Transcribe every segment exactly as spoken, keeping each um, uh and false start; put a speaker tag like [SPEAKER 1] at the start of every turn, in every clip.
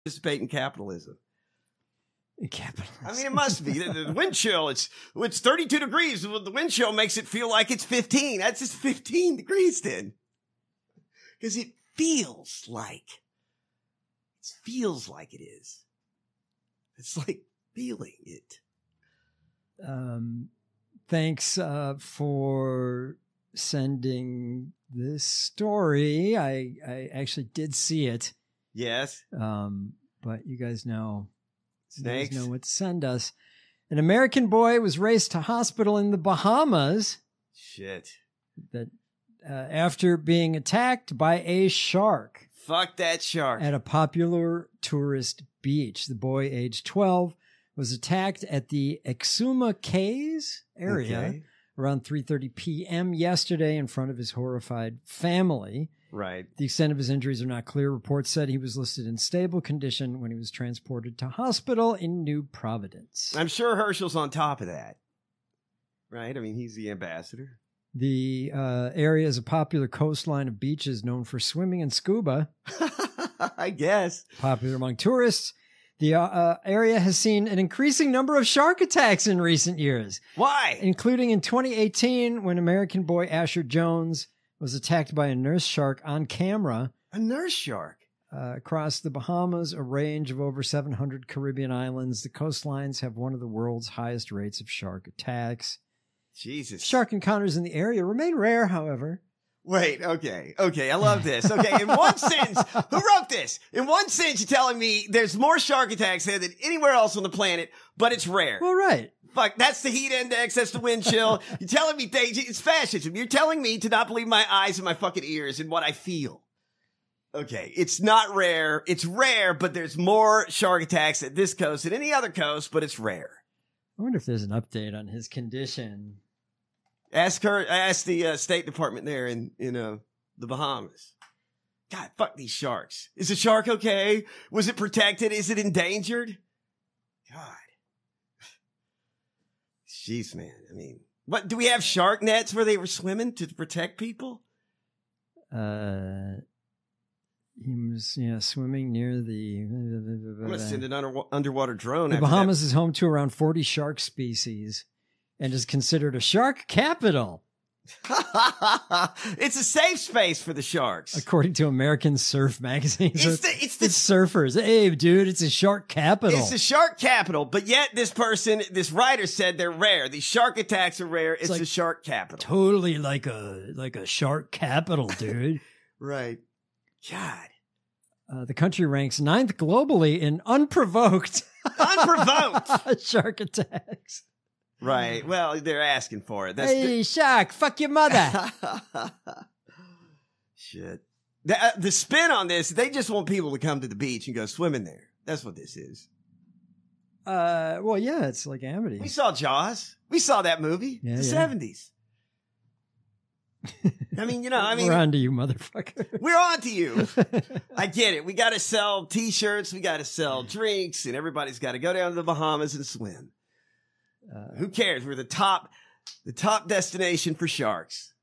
[SPEAKER 1] participate in capitalism.
[SPEAKER 2] Capitalism.
[SPEAKER 1] I mean, it must be. The, the wind chill, it's it's thirty-two degrees. The wind chill makes it feel like it's fifteen. That's just fifteen degrees then. Because it feels like, it feels like it is. It's like feeling it.
[SPEAKER 2] Um, thanks uh, for sending this story. I, I actually did see it.
[SPEAKER 1] Yes.
[SPEAKER 2] Um, but you guys know,
[SPEAKER 1] Snakes.
[SPEAKER 2] you guys know what to send us. An American boy was raced to hospital in the Bahamas.
[SPEAKER 1] Shit.
[SPEAKER 2] That uh, after being attacked by a shark.
[SPEAKER 1] Fuck that shark.
[SPEAKER 2] At a popular tourist beach. The boy, aged twelve, was attacked at the Exuma Cays area
[SPEAKER 1] Okay.
[SPEAKER 2] around three thirty p.m. yesterday in front of his horrified family.
[SPEAKER 1] Right.
[SPEAKER 2] The extent of his injuries are not clear. Reports said he was listed in stable condition when he was transported to hospital in New Providence.
[SPEAKER 1] I'm sure Herschel's on top of that. Right? I mean, he's the ambassador.
[SPEAKER 2] The uh, area is a popular coastline of beaches known for swimming and scuba.
[SPEAKER 1] I guess.
[SPEAKER 2] Popular among tourists. The uh, uh, area has seen an increasing number of shark attacks in recent years.
[SPEAKER 1] Why?
[SPEAKER 2] Including in twenty eighteen when American boy Asher Jones was attacked by a nurse shark on camera.
[SPEAKER 1] A nurse shark?
[SPEAKER 2] Uh, across the Bahamas, a range of over seven hundred Caribbean islands, the coastlines have one of the world's highest rates of shark attacks.
[SPEAKER 1] Jesus.
[SPEAKER 2] Shark encounters in the area remain rare, however.
[SPEAKER 1] Wait, okay, okay, I love this. Okay, in one sentence, who wrote this? In one sentence, you're telling me there's more shark attacks there than anywhere else on the planet, but it's rare.
[SPEAKER 2] Well, right.
[SPEAKER 1] Fuck, that's the heat index, that's the wind chill. You're telling me things, it's fascism. You're telling me to not believe my eyes and my fucking ears and what I feel. Okay, it's not rare. It's rare, but there's more shark attacks at this coast than any other coast, but it's rare.
[SPEAKER 2] I wonder if there's an update on his condition.
[SPEAKER 1] Ask her, ask the uh, State Department there in, in uh, the Bahamas. God, fuck these sharks. Is the shark okay? Was it protected? Is it endangered? God. Jeez, man. I mean, what, do we have shark nets where they were swimming to protect people?
[SPEAKER 2] Uh, he was, you know, swimming near the...
[SPEAKER 1] I'm going to send an under, underwater drone.
[SPEAKER 2] The
[SPEAKER 1] after
[SPEAKER 2] Bahamas
[SPEAKER 1] that.
[SPEAKER 2] is home to around forty shark species and is considered a shark capital.
[SPEAKER 1] It's a safe space for the sharks.
[SPEAKER 2] According to American Surf magazine. So
[SPEAKER 1] It's the, it's the,
[SPEAKER 2] it's surfers. Hey, dude, it's a shark capital.
[SPEAKER 1] It's the shark capital, but yet this person, this writer said they're rare. These shark attacks are rare. It's,
[SPEAKER 2] like
[SPEAKER 1] the shark capital.
[SPEAKER 2] Totally like a like a shark capital, dude.
[SPEAKER 1] Right. God.
[SPEAKER 2] Uh, the country ranks ninth globally in unprovoked
[SPEAKER 1] Unprovoked
[SPEAKER 2] shark attacks.
[SPEAKER 1] Right. Well, they're asking for it. That's
[SPEAKER 2] Hey, shark, fuck your mother.
[SPEAKER 1] the- Shit. The, uh, the spin on this, they just want people to come to the beach and go swimming there. That's what this is.
[SPEAKER 2] Uh, well, yeah, it's like Amity.
[SPEAKER 1] We saw Jaws. We saw that movie.
[SPEAKER 2] Yeah,
[SPEAKER 1] the
[SPEAKER 2] yeah.
[SPEAKER 1] seventies. I mean, you know, I mean,
[SPEAKER 2] we're on to you, motherfucker.
[SPEAKER 1] We're on to you. I get it. We got to sell T-shirts. We got to sell drinks, and everybody's got to go down to the Bahamas and swim. Uh, Who cares? We're the top, the top destination for sharks.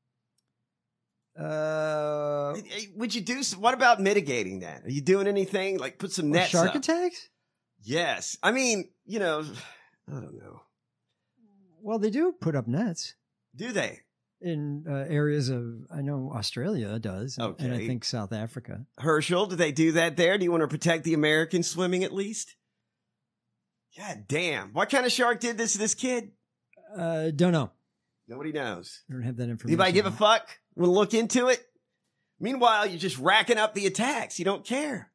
[SPEAKER 2] Uh,
[SPEAKER 1] Would you do? What about mitigating that? Are you doing anything like put some nets?
[SPEAKER 2] Shark
[SPEAKER 1] up?
[SPEAKER 2] attacks?
[SPEAKER 1] Yes. I mean, you know, I don't know.
[SPEAKER 2] Well, they do put up nets.
[SPEAKER 1] Do they?
[SPEAKER 2] In uh, areas of, I know Australia does,
[SPEAKER 1] Okay.
[SPEAKER 2] and I think South Africa.
[SPEAKER 1] Herschel, do they do that there? Do you want to protect the American swimming at least? God damn. What kind of shark did this to this kid?
[SPEAKER 2] Uh, don't know.
[SPEAKER 1] Nobody knows.
[SPEAKER 2] I don't have that information.
[SPEAKER 1] Anybody give a fuck? Want to look into it? Meanwhile, you're just racking up the attacks. You don't care.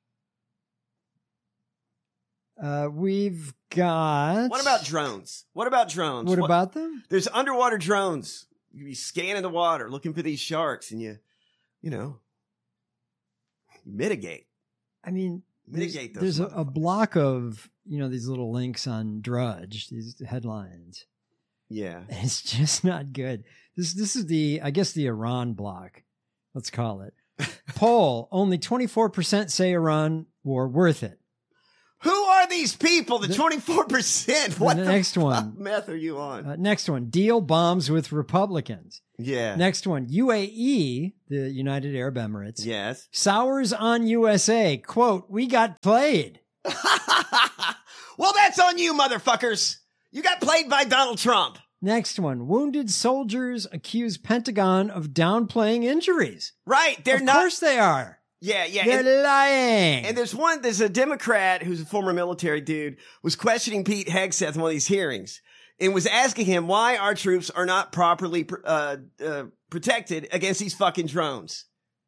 [SPEAKER 2] Uh, we've got...
[SPEAKER 1] What about drones? What about drones?
[SPEAKER 2] What, what about them?
[SPEAKER 1] There's underwater drones. You be scanning the water, looking for these sharks, and you, you know, you mitigate.
[SPEAKER 2] I mean,
[SPEAKER 1] mitigate
[SPEAKER 2] there's,
[SPEAKER 1] those.
[SPEAKER 2] There's a, a block of, you know, these little links on Drudge, these headlines.
[SPEAKER 1] Yeah.
[SPEAKER 2] And it's just not good. This this is the, I guess, the Iran block. Let's call it. Poll, only twenty-four percent say Iran war worth it.
[SPEAKER 1] Who are these people? The twenty-four percent. What
[SPEAKER 2] the
[SPEAKER 1] the
[SPEAKER 2] next one.
[SPEAKER 1] meth are you on?
[SPEAKER 2] Uh, next one. Deal bombs with Republicans.
[SPEAKER 1] Yeah.
[SPEAKER 2] Next one. U A E, the United Arab Emirates.
[SPEAKER 1] Yes.
[SPEAKER 2] Sours on U S A. Quote, we got played.
[SPEAKER 1] Well, that's on you, motherfuckers. You got played by Donald Trump.
[SPEAKER 2] Next one. Wounded soldiers accuse Pentagon of downplaying injuries.
[SPEAKER 1] Right. They're
[SPEAKER 2] of
[SPEAKER 1] not.
[SPEAKER 2] Of course they are.
[SPEAKER 1] Yeah, yeah.
[SPEAKER 2] They're
[SPEAKER 1] and,
[SPEAKER 2] lying.
[SPEAKER 1] And there's one, there's a Democrat who's a former military dude, was questioning Pete Hegseth in one of these hearings and was asking him why our troops are not properly uh, uh, protected against these fucking drones.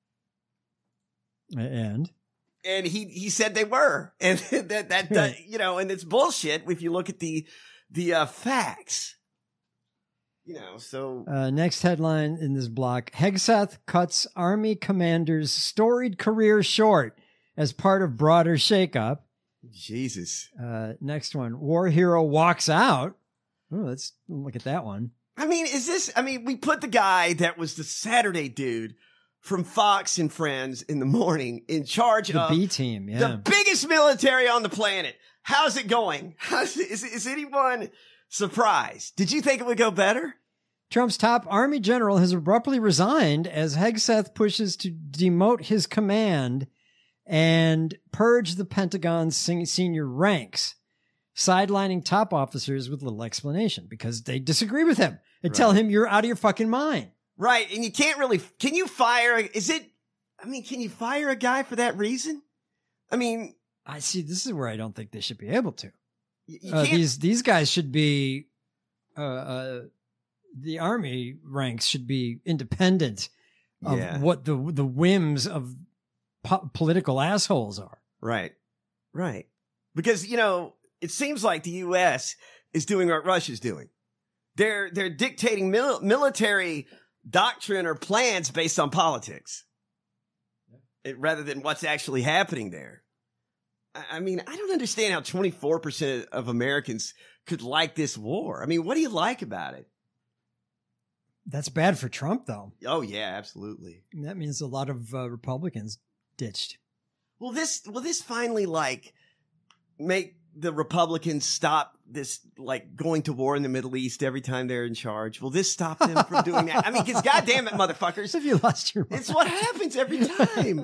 [SPEAKER 2] And?
[SPEAKER 1] And he, he said they were. And that, that, uh, you know, and it's bullshit if you look at the, the uh, facts. You know, so.
[SPEAKER 2] Uh, next headline in this block. Hegseth cuts Army commander's storied career short as part of broader shakeup.
[SPEAKER 1] Jesus.
[SPEAKER 2] Uh, next one. War hero walks out. Oh, let's look at that one.
[SPEAKER 1] I mean, is this, I mean, we put the guy that was the Saturday dude from Fox and Friends in the morning in charge
[SPEAKER 2] the
[SPEAKER 1] of
[SPEAKER 2] B team, yeah.
[SPEAKER 1] the biggest military on the planet. How's it going? How's, is, is anyone surprised? Did you think it would go better?
[SPEAKER 2] Trump's top army general has abruptly resigned as Hegseth pushes to demote his command and purge the Pentagon's senior ranks, sidelining top officers with little explanation because they disagree with him and
[SPEAKER 1] Right.
[SPEAKER 2] tell him you're out of your fucking mind.
[SPEAKER 1] Right. And you can't really, can you fire, is it, I mean, can you fire a guy for that reason? I mean,
[SPEAKER 2] I see. This is where I don't think they should be able to.
[SPEAKER 1] you, you
[SPEAKER 2] Uh,
[SPEAKER 1] can't,
[SPEAKER 2] these these guys should be, uh, uh, the army ranks should be independent of
[SPEAKER 1] Yeah.
[SPEAKER 2] what the the whims of po- political assholes are.
[SPEAKER 1] right. Right. Because, you know, it seems like the U S is doing what Russia's doing. They're, they're dictating mil- military doctrine or plans based on politics it, rather than what's actually happening there. I, I mean, I don't understand how twenty-four percent of Americans could like this war. I mean, what do you like about it?
[SPEAKER 2] That's bad for Trump, though.
[SPEAKER 1] Oh, yeah, absolutely.
[SPEAKER 2] And that means a lot of uh, Republicans ditched.
[SPEAKER 1] Will this, will this finally like make the Republicans stop this, like going to war in the Middle East every time they're in charge? Will this stop them from doing that? I mean, because goddamn it, motherfuckers.
[SPEAKER 2] Have you lost your mind?
[SPEAKER 1] It's what happens every time.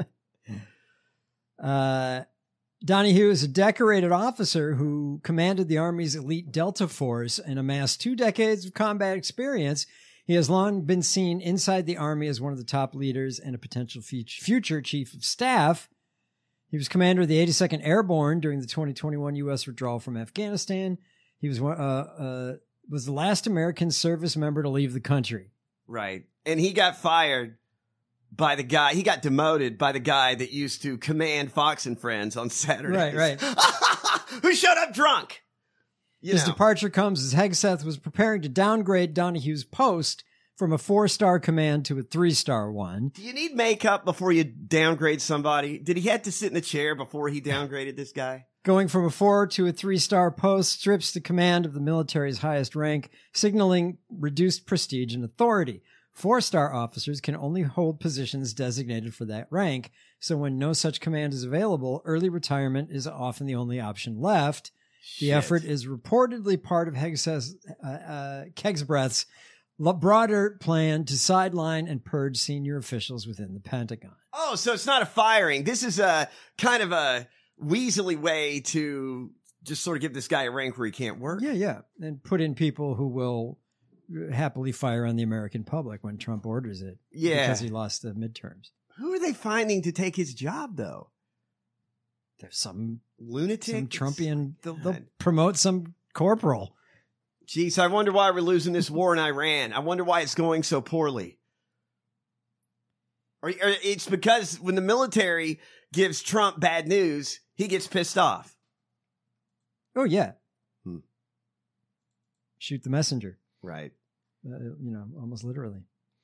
[SPEAKER 2] Uh, Donahue is a decorated officer who commanded the Army's elite Delta Force and amassed two decades of combat experience. He has long been seen inside the Army as one of the top leaders and a potential future chief of staff. He was commander of the eighty-second Airborne during the twenty twenty-one U S withdrawal from Afghanistan. He was uh, uh, was the last American service member to leave the country.
[SPEAKER 1] Right. And he got fired by the guy, he got demoted by the guy that used to command Fox and Friends on Saturdays.
[SPEAKER 2] Right, right.
[SPEAKER 1] Who showed up drunk. You
[SPEAKER 2] His
[SPEAKER 1] know.
[SPEAKER 2] departure comes as Hegseth was preparing to downgrade Donahue's post from a four-star command to a three-star one.
[SPEAKER 1] Do you need makeup before you downgrade somebody? Did he have to sit in a chair before he downgraded this guy?
[SPEAKER 2] Going from a four to a three-star post strips the command of the military's highest rank, signaling reduced prestige and authority. Four-star officers can only hold positions designated for that rank, so when no such command is available, early retirement is often the only option left. The
[SPEAKER 1] Shit.
[SPEAKER 2] effort is reportedly part of Hegseth's, uh, uh, Kegsbreath's broader plan to sideline and purge senior officials within the Pentagon.
[SPEAKER 1] Oh, so it's not a firing. This is a kind of a weaselly way to just sort of give this guy a rank where he can't work.
[SPEAKER 2] Yeah, yeah. And put in people who will happily fire on the American public when Trump orders it.
[SPEAKER 1] Yeah.
[SPEAKER 2] Because he lost the midterms.
[SPEAKER 1] Who are they finding to take his job, though?
[SPEAKER 2] There's some
[SPEAKER 1] Lunatic?
[SPEAKER 2] some Trumpian, they'll, they'll
[SPEAKER 1] God.
[SPEAKER 2] promote some corporal.
[SPEAKER 1] Jeez, I wonder why we're losing this war in Iran. I wonder why it's going so poorly. Or, or it's because when the military gives Trump bad news, he gets pissed off.
[SPEAKER 2] Oh, yeah.
[SPEAKER 1] Hmm.
[SPEAKER 2] Shoot the messenger.
[SPEAKER 1] Right.
[SPEAKER 2] Uh, you know, almost literally.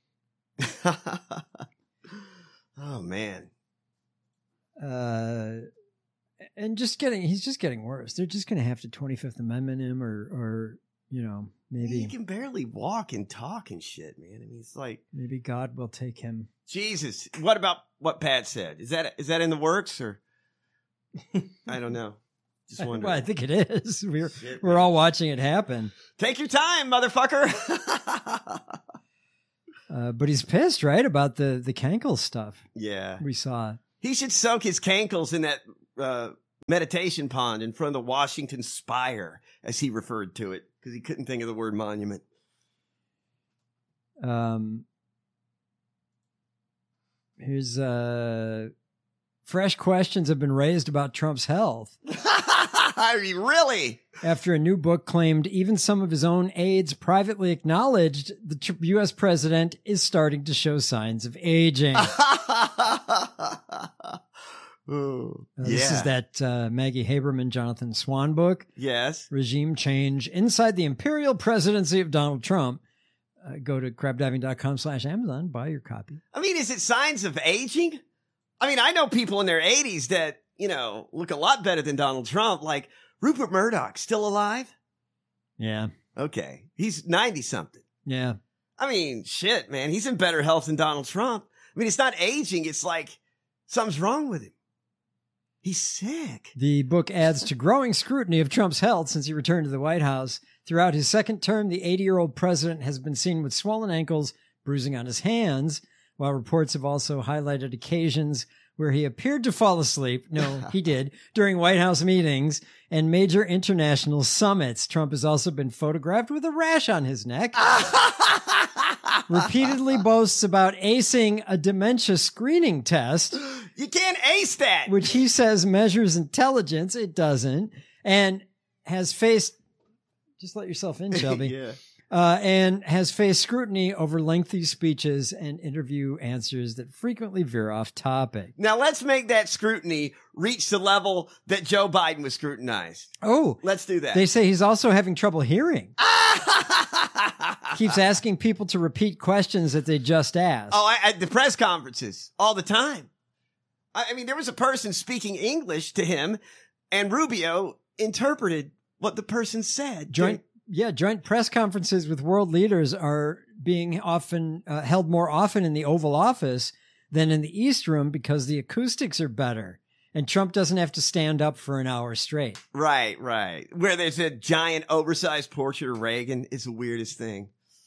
[SPEAKER 1] Oh, man.
[SPEAKER 2] Uh, and just getting, he's just getting worse. They're just going to have to twenty-fifth Amendment him or, or, you know, maybe,
[SPEAKER 1] He can barely walk and talk and shit, man. I mean, it's like,
[SPEAKER 2] maybe God will take him.
[SPEAKER 1] Jesus. What about what Pat said? Is that is that in the works or? I don't know. Just wondering.
[SPEAKER 2] Well, I think it is. We're
[SPEAKER 1] Shit,
[SPEAKER 2] we're
[SPEAKER 1] man.
[SPEAKER 2] all watching it happen.
[SPEAKER 1] Take your time, motherfucker.
[SPEAKER 2] Uh, but he's pissed, right, about the the Cankles stuff
[SPEAKER 1] Yeah.
[SPEAKER 2] we saw.
[SPEAKER 1] He should soak his cankles in that uh, meditation pond in front of the Washington Spire, as he referred to it, because he couldn't think of the word monument.
[SPEAKER 2] Um, here's uh, fresh questions have been raised about Trump's health
[SPEAKER 1] I mean, really?
[SPEAKER 2] after a new book claimed even some of his own aides privately acknowledged the tr- U S president is starting to show signs of aging.
[SPEAKER 1] Ooh,
[SPEAKER 2] Uh, This
[SPEAKER 1] yeah.
[SPEAKER 2] is that uh, Maggie Haberman, Jonathan Swan book,
[SPEAKER 1] Yes.
[SPEAKER 2] Regime Change Inside the Imperial Presidency of Donald Trump. Uh, go to crabdiving.com slash Amazon, buy your copy.
[SPEAKER 1] I mean, is it signs of aging? I mean, I know people in their eighties that, you know, look a lot better than Donald Trump, like Rupert Murdoch, still alive?
[SPEAKER 2] Yeah.
[SPEAKER 1] Okay. He's ninety something.
[SPEAKER 2] Yeah.
[SPEAKER 1] I mean, shit, man. He's in better health than Donald Trump. I mean, it's not aging. It's like something's wrong with him. He's sick.
[SPEAKER 2] The book adds to growing scrutiny of Trump's health since he returned to the White House. Throughout his second term, the eighty-year-old president has been seen with swollen ankles, bruising on his hands, while reports have also highlighted occasions where he appeared to fall asleep. No, he did, during White House meetings and major international summits. Trump has also been photographed with a rash on his neck. Repeatedly boasts about acing a dementia screening test,
[SPEAKER 1] You can't ace that.
[SPEAKER 2] which he says measures intelligence. It doesn't. And has faced, just let yourself in, Shelby,
[SPEAKER 1] yeah.
[SPEAKER 2] uh, and has faced scrutiny over lengthy speeches and interview answers that frequently veer off topic.
[SPEAKER 1] Now let's make that scrutiny reach the level that Joe Biden was scrutinized.
[SPEAKER 2] Oh,
[SPEAKER 1] Let's do that.
[SPEAKER 2] they say he's also having trouble hearing. Keeps asking people to repeat questions that they just asked.
[SPEAKER 1] Oh, I, at the press conferences all the time. I, I mean, there was a person speaking English to him, and Rubio interpreted what the person said.
[SPEAKER 2] Joint, yeah, joint press conferences with world leaders are being often uh, held more often in the Oval Office than in the East Room because the acoustics are better, and Trump doesn't have to stand up for an hour straight.
[SPEAKER 1] Right, right. Where there's a giant, oversized portrait of Reagan is the weirdest thing.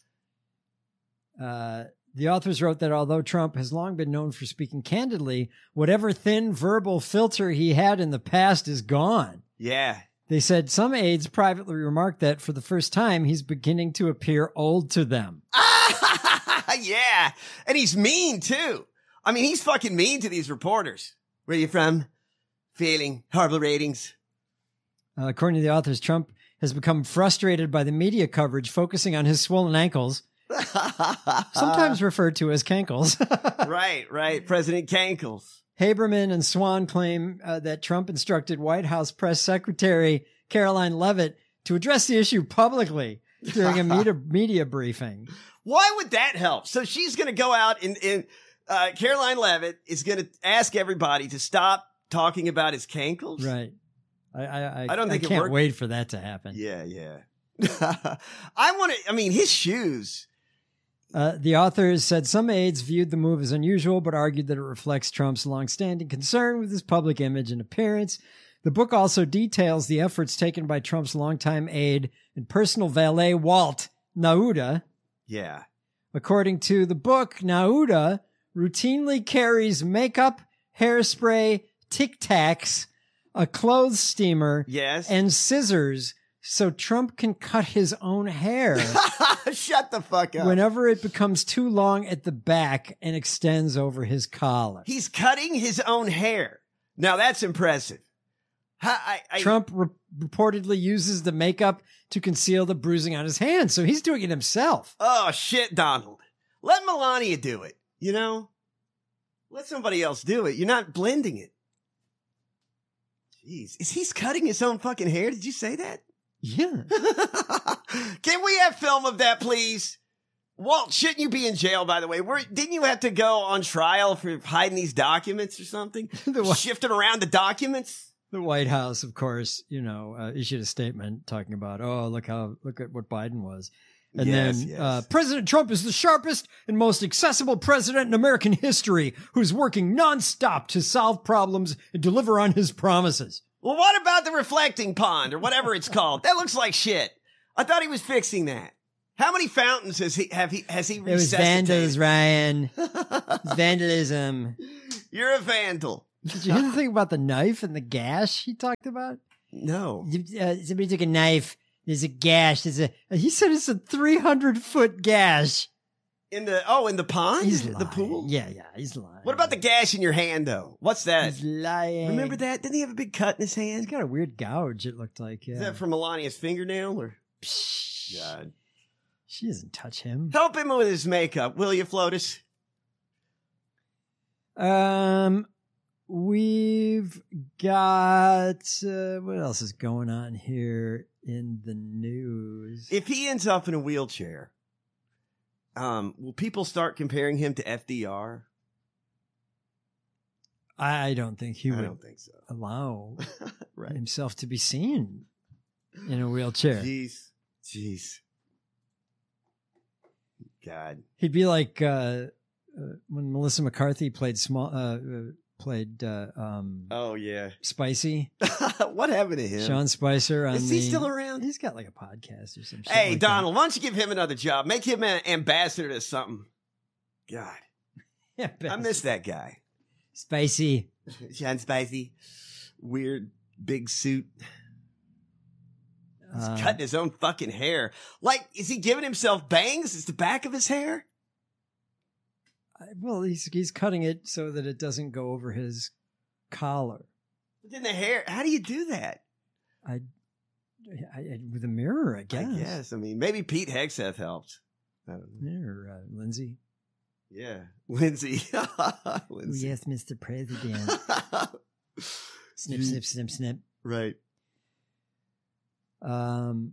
[SPEAKER 2] Uh, the authors wrote that although Trump has long been known for speaking candidly, whatever thin verbal filter he had in the past is gone.
[SPEAKER 1] Yeah.
[SPEAKER 2] They said some aides privately remarked that for the first time, he's beginning to appear old to them.
[SPEAKER 1] Yeah. And he's mean, too. I mean, he's fucking mean to these reporters. Where you from? Failing. Horrible ratings.
[SPEAKER 2] Uh, according to the authors, Trump has become frustrated by the media coverage focusing on his swollen ankles, sometimes referred to as cankles.
[SPEAKER 1] Right, right. President Cankles.
[SPEAKER 2] Haberman and Swan claim uh, that Trump instructed White House Press Secretary Caroline Leavitt to address the issue publicly during a media, media briefing.
[SPEAKER 1] Why would that help? So she's going to go out and, and uh, Caroline Leavitt is going to ask everybody to stop talking about his cankles.
[SPEAKER 2] Right. I I, I,
[SPEAKER 1] I don't think
[SPEAKER 2] I
[SPEAKER 1] it
[SPEAKER 2] can't
[SPEAKER 1] worked.
[SPEAKER 2] wait for that to happen.
[SPEAKER 1] Yeah, yeah. I want to, I mean, his shoes.
[SPEAKER 2] Uh, the authors said some aides viewed the move as unusual, but argued that it reflects Trump's longstanding concern with his public image and appearance. The book also details the efforts taken by Trump's longtime aide and personal valet, Walt Nauda.
[SPEAKER 1] Yeah.
[SPEAKER 2] According to the book, Nauda routinely carries makeup, hairspray, Tic Tacs, a clothes steamer,
[SPEAKER 1] Yes.
[SPEAKER 2] and scissors so Trump can cut his own hair
[SPEAKER 1] Shut the fuck up.
[SPEAKER 2] whenever it becomes too long at the back and extends over his collar.
[SPEAKER 1] He's cutting his own hair. Now that's impressive. I, I,
[SPEAKER 2] Trump re- reportedly uses the makeup to conceal the bruising on his hands, so he's doing it himself.
[SPEAKER 1] Oh, shit, Donald. Let Melania do it, you know? Let somebody else do it. You're not blending it. Jeez. Is he cutting his own fucking hair? Did you say that?
[SPEAKER 2] Yeah.
[SPEAKER 1] Can we have film of that, please? Walt, shouldn't you be in jail, by the way? Were, didn't you have to go on trial for hiding these documents or something?
[SPEAKER 2] The what?
[SPEAKER 1] Shifting around the documents?
[SPEAKER 2] The White House, of course, you know, uh, issued a statement talking about, oh, look how, look at what Biden was. And
[SPEAKER 1] Yes,
[SPEAKER 2] then
[SPEAKER 1] yes.
[SPEAKER 2] Uh, President Trump is the sharpest and most accessible president in American history who's working nonstop to solve problems and deliver on his promises.
[SPEAKER 1] Well, what about the reflecting pond or whatever it's called? That looks like shit. I thought he was fixing that. How many fountains has he have he has he
[SPEAKER 2] It was
[SPEAKER 1] resuscitated?
[SPEAKER 2] vandals, Ryan. It's vandalism.
[SPEAKER 1] You're a vandal.
[SPEAKER 2] Did you hear the thing about the knife and the gash he talked about?
[SPEAKER 1] No.
[SPEAKER 2] Uh, somebody took a knife. There's a gash. There's a. He said it's a three hundred foot gash.
[SPEAKER 1] In the oh, in the pond,
[SPEAKER 2] He's
[SPEAKER 1] the
[SPEAKER 2] lying.
[SPEAKER 1] pool.
[SPEAKER 2] Yeah, yeah, he's lying.
[SPEAKER 1] What about the gash in your hand, though? What's that?
[SPEAKER 2] He's lying.
[SPEAKER 1] Remember that? Didn't he have a big cut in his
[SPEAKER 2] He's
[SPEAKER 1] hand?
[SPEAKER 2] got a weird gouge. It looked like. Yeah.
[SPEAKER 1] Is that from Melania's fingernail or?
[SPEAKER 2] Psh,
[SPEAKER 1] God.
[SPEAKER 2] She doesn't touch him.
[SPEAKER 1] Help him with his makeup, will you, Flotus?
[SPEAKER 2] Um, we've got uh, what else is going on here in the news?
[SPEAKER 1] If he ends up in a wheelchair, um, will people start comparing him to F D R?
[SPEAKER 2] I don't think he
[SPEAKER 1] I
[SPEAKER 2] would
[SPEAKER 1] don't think so.
[SPEAKER 2] allow
[SPEAKER 1] Right.
[SPEAKER 2] himself to be seen in a wheelchair.
[SPEAKER 1] Jeez. Jeez. God.
[SPEAKER 2] He'd be like uh, uh, when Melissa McCarthy played small, uh, uh, played uh, um,
[SPEAKER 1] Oh, yeah.
[SPEAKER 2] Spicy.
[SPEAKER 1] What happened to him?
[SPEAKER 2] Sean Spicer. On
[SPEAKER 1] Is he
[SPEAKER 2] the-
[SPEAKER 1] still around?
[SPEAKER 2] He's got like a podcast or some shit.
[SPEAKER 1] Hey,
[SPEAKER 2] like
[SPEAKER 1] Donald, why don't you give him another job? Make him an ambassador to something. God.
[SPEAKER 2] that. Yeah,
[SPEAKER 1] I miss that guy.
[SPEAKER 2] Spicy.
[SPEAKER 1] Sean Spicy. Weird big suit. He's
[SPEAKER 2] Uh,
[SPEAKER 1] cutting his own fucking hair. Like, is he giving himself bangs? Is the back of his hair?
[SPEAKER 2] I- well, he's he's cutting it so that it doesn't go over his collar.
[SPEAKER 1] But then the hair, how do you do that?
[SPEAKER 2] I, I, I with a mirror, I guess.
[SPEAKER 1] I guess. I mean, maybe Pete Hegseth helped. I don't know.
[SPEAKER 2] Mirror, uh, Lindsay.
[SPEAKER 1] Yeah. Lindsay. Lindsay.
[SPEAKER 2] Yes, Mister President. Snip, snip, snip, snip.
[SPEAKER 1] Right.
[SPEAKER 2] Um,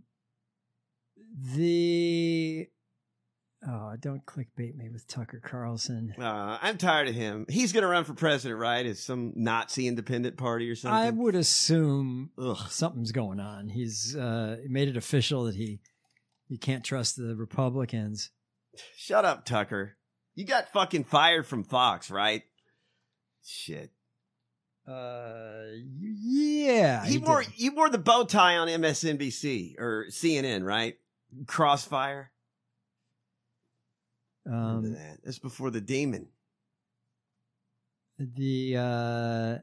[SPEAKER 2] the oh, don't clickbait me with Tucker Carlson.
[SPEAKER 1] Uh, I'm tired of him. He's going to run for president, right? As some Nazi independent party or something.
[SPEAKER 2] I would assume
[SPEAKER 1] Ugh.
[SPEAKER 2] something's going on. He's uh, made it official that he he can't trust the Republicans.
[SPEAKER 1] Shut up, Tucker. You got fucking fired from Fox, right? Shit.
[SPEAKER 2] Uh, yeah,
[SPEAKER 1] He
[SPEAKER 2] he
[SPEAKER 1] wore
[SPEAKER 2] did.
[SPEAKER 1] you wore the bow tie on M S N B C or C N N, right? Crossfire. Remember
[SPEAKER 2] Um,
[SPEAKER 1] that. That's before the demon.
[SPEAKER 2] the uh,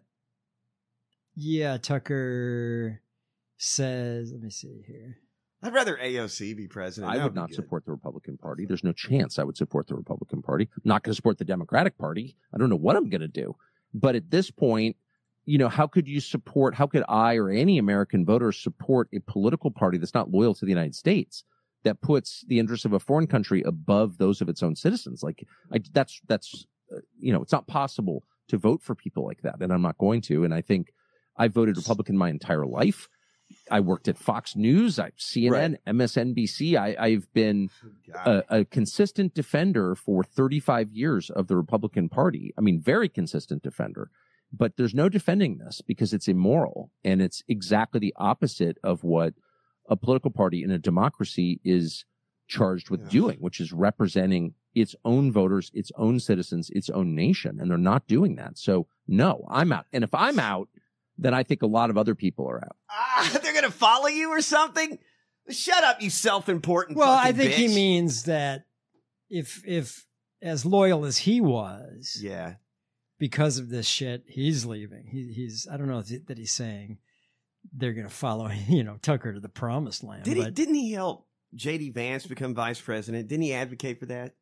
[SPEAKER 2] yeah, Tucker says. Let me see here.
[SPEAKER 1] I'd rather A O C be president.
[SPEAKER 3] I
[SPEAKER 1] That
[SPEAKER 3] would
[SPEAKER 1] be
[SPEAKER 3] not
[SPEAKER 1] good.
[SPEAKER 3] support the Republican Party. There's no chance I would support the Republican Party. I'm not going to support the Democratic Party. I don't know what I'm going to do. But at this point, you know, how could you support, how could I or any American voter support a political party that's not loyal to the United States, that puts the interests of a foreign country above those of its own citizens? Like, I, that's, that's, uh, you know, it's not possible to vote for people like that. And I'm not going to. And I think I voted Republican my entire life. I worked at Fox News, I, C N N,
[SPEAKER 1] Right.
[SPEAKER 3] M S N B C. I, I've been
[SPEAKER 1] God.
[SPEAKER 3] a, a consistent defender for thirty-five years of the Republican Party. I mean, very consistent defender. But there's no defending this because it's immoral. And it's exactly the opposite of what a political party in a democracy is charged with
[SPEAKER 1] Yeah.
[SPEAKER 3] doing, which is representing its own voters, its own citizens, its own nation. And they're not doing that. So, no, I'm out. And if I'm out, then I think a lot of other people are out.
[SPEAKER 1] Ah, they're going to follow you or something? Shut up, you self-important
[SPEAKER 2] Well, I
[SPEAKER 1] fucking
[SPEAKER 2] think he
[SPEAKER 1] bitch.
[SPEAKER 2] means that if if as loyal as he was,
[SPEAKER 1] Yeah.
[SPEAKER 2] because of this shit, he's leaving. He, he's I don't know if he- that he's saying they're going to follow, you know, Tucker to the promised land.
[SPEAKER 1] Did he,
[SPEAKER 2] but,
[SPEAKER 1] didn't he help J D Vance become vice president? Didn't he advocate for that?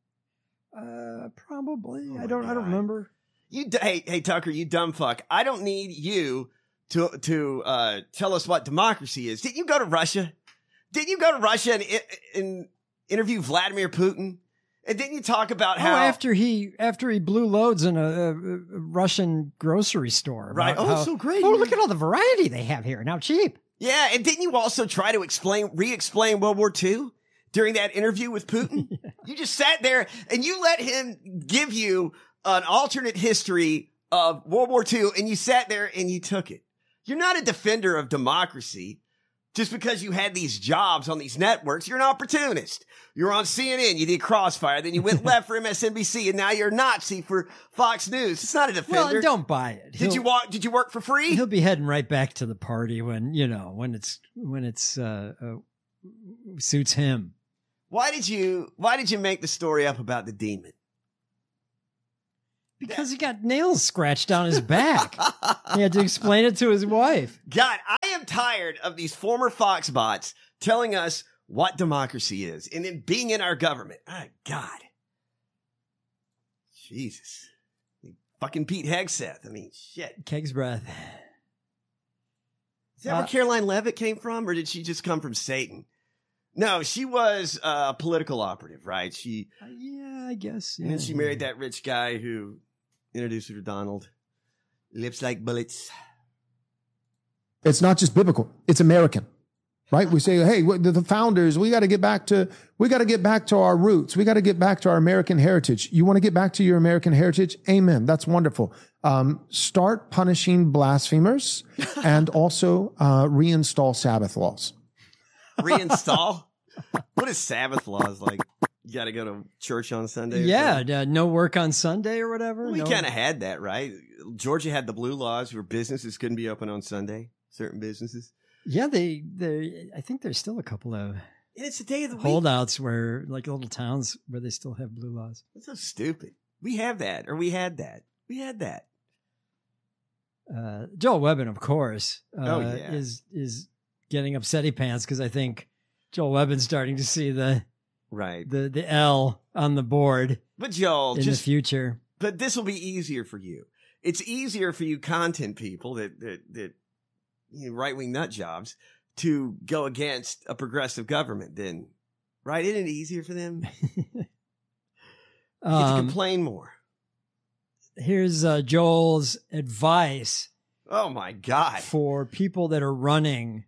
[SPEAKER 2] uh, probably.
[SPEAKER 1] Oh
[SPEAKER 2] I
[SPEAKER 1] my
[SPEAKER 2] don't. I don't
[SPEAKER 1] God.
[SPEAKER 2] remember.
[SPEAKER 1] You, d- hey, hey, Tucker, you dumb fuck. I don't need you to to uh, tell us what democracy is. Did you go to Russia? Did you go to Russia and, and interview Vladimir Putin? And didn't you talk about
[SPEAKER 2] Oh,
[SPEAKER 1] how
[SPEAKER 2] after he after he blew loads in a, a, a Russian grocery store,
[SPEAKER 1] right?
[SPEAKER 2] about
[SPEAKER 1] Oh,
[SPEAKER 2] how-
[SPEAKER 1] so great.
[SPEAKER 2] oh, look at all the variety they have here, and how cheap.
[SPEAKER 1] Yeah, and didn't you also try to explain, re-explain World War Two during that interview with Putin? You just sat there and you let him give you an alternate history of World War Two, and you sat there and you took it. You're not a defender of democracy. just because you had these jobs on these networks, you're an opportunist. You're on C N N, you did Crossfire, then you went left for M S N B C, and now you're a Nazi for Fox News. It's not a defender.
[SPEAKER 2] Well, don't buy it.
[SPEAKER 1] Did
[SPEAKER 2] He'll-
[SPEAKER 1] you walk? Did you work for free?
[SPEAKER 2] He'll be heading right back to the party when, you know, when it's, when it's, uh, uh suits him.
[SPEAKER 1] Why did you, why did you make the story up about the demon?
[SPEAKER 2] Because he got nails scratched down his back. He had to explain it to his wife.
[SPEAKER 1] God, I am tired of these former Fox bots telling us what democracy is and then being in our government. Oh, God. Jesus. Fucking Pete Hegseth. I mean, shit.
[SPEAKER 2] Keg's breath.
[SPEAKER 1] Is that where
[SPEAKER 2] Uh,
[SPEAKER 1] Caroline Levitt came from, or did she just come from Satan? No, she was a political operative, right? She,
[SPEAKER 2] Uh, yeah, I guess.
[SPEAKER 1] and then
[SPEAKER 2] yeah.
[SPEAKER 1] she married that rich guy who introduced her to Donald. Lips like bullets.
[SPEAKER 4] It's not just biblical. It's American, right? We say, hey, what- the the founders, we got to get back to, we got to get back to our roots. We got to get back to our American heritage. You want to get back to your American heritage? Amen. That's wonderful. Um, start punishing blasphemers and also uh, reinstall Sabbath laws.
[SPEAKER 1] Reinstall? What is Sabbath laws like? You got to go to church on Sunday? or
[SPEAKER 2] Yeah,
[SPEAKER 1] something?
[SPEAKER 2] uh, no work on Sunday or whatever.
[SPEAKER 1] We
[SPEAKER 2] no-
[SPEAKER 1] kind of had that, right? Georgia had the blue laws where businesses couldn't be open on Sunday. Certain businesses.
[SPEAKER 2] Yeah, they, they, I think there's still a couple of
[SPEAKER 1] And it's the day of the week.
[SPEAKER 2] holdouts where, like little towns where they still have blue laws.
[SPEAKER 1] That's so stupid. We have that, or we had that. We had that.
[SPEAKER 2] Uh, Joel Webbin, of course, uh,
[SPEAKER 1] Oh, yeah.
[SPEAKER 2] is is getting upsetty pants because I think Joel Webbin's starting to see the
[SPEAKER 1] Right.
[SPEAKER 2] the the L on the board
[SPEAKER 1] But Joel,
[SPEAKER 2] in
[SPEAKER 1] just
[SPEAKER 2] the future.
[SPEAKER 1] but this will be easier for you. It's easier for you content people that that that you know, right wing nut jobs to go against a progressive government then. Right? Isn't it easier for them? You get to
[SPEAKER 2] Um,
[SPEAKER 1] complain more.
[SPEAKER 2] here's uh, Joel's advice
[SPEAKER 1] Oh my God.
[SPEAKER 2] for people that are running,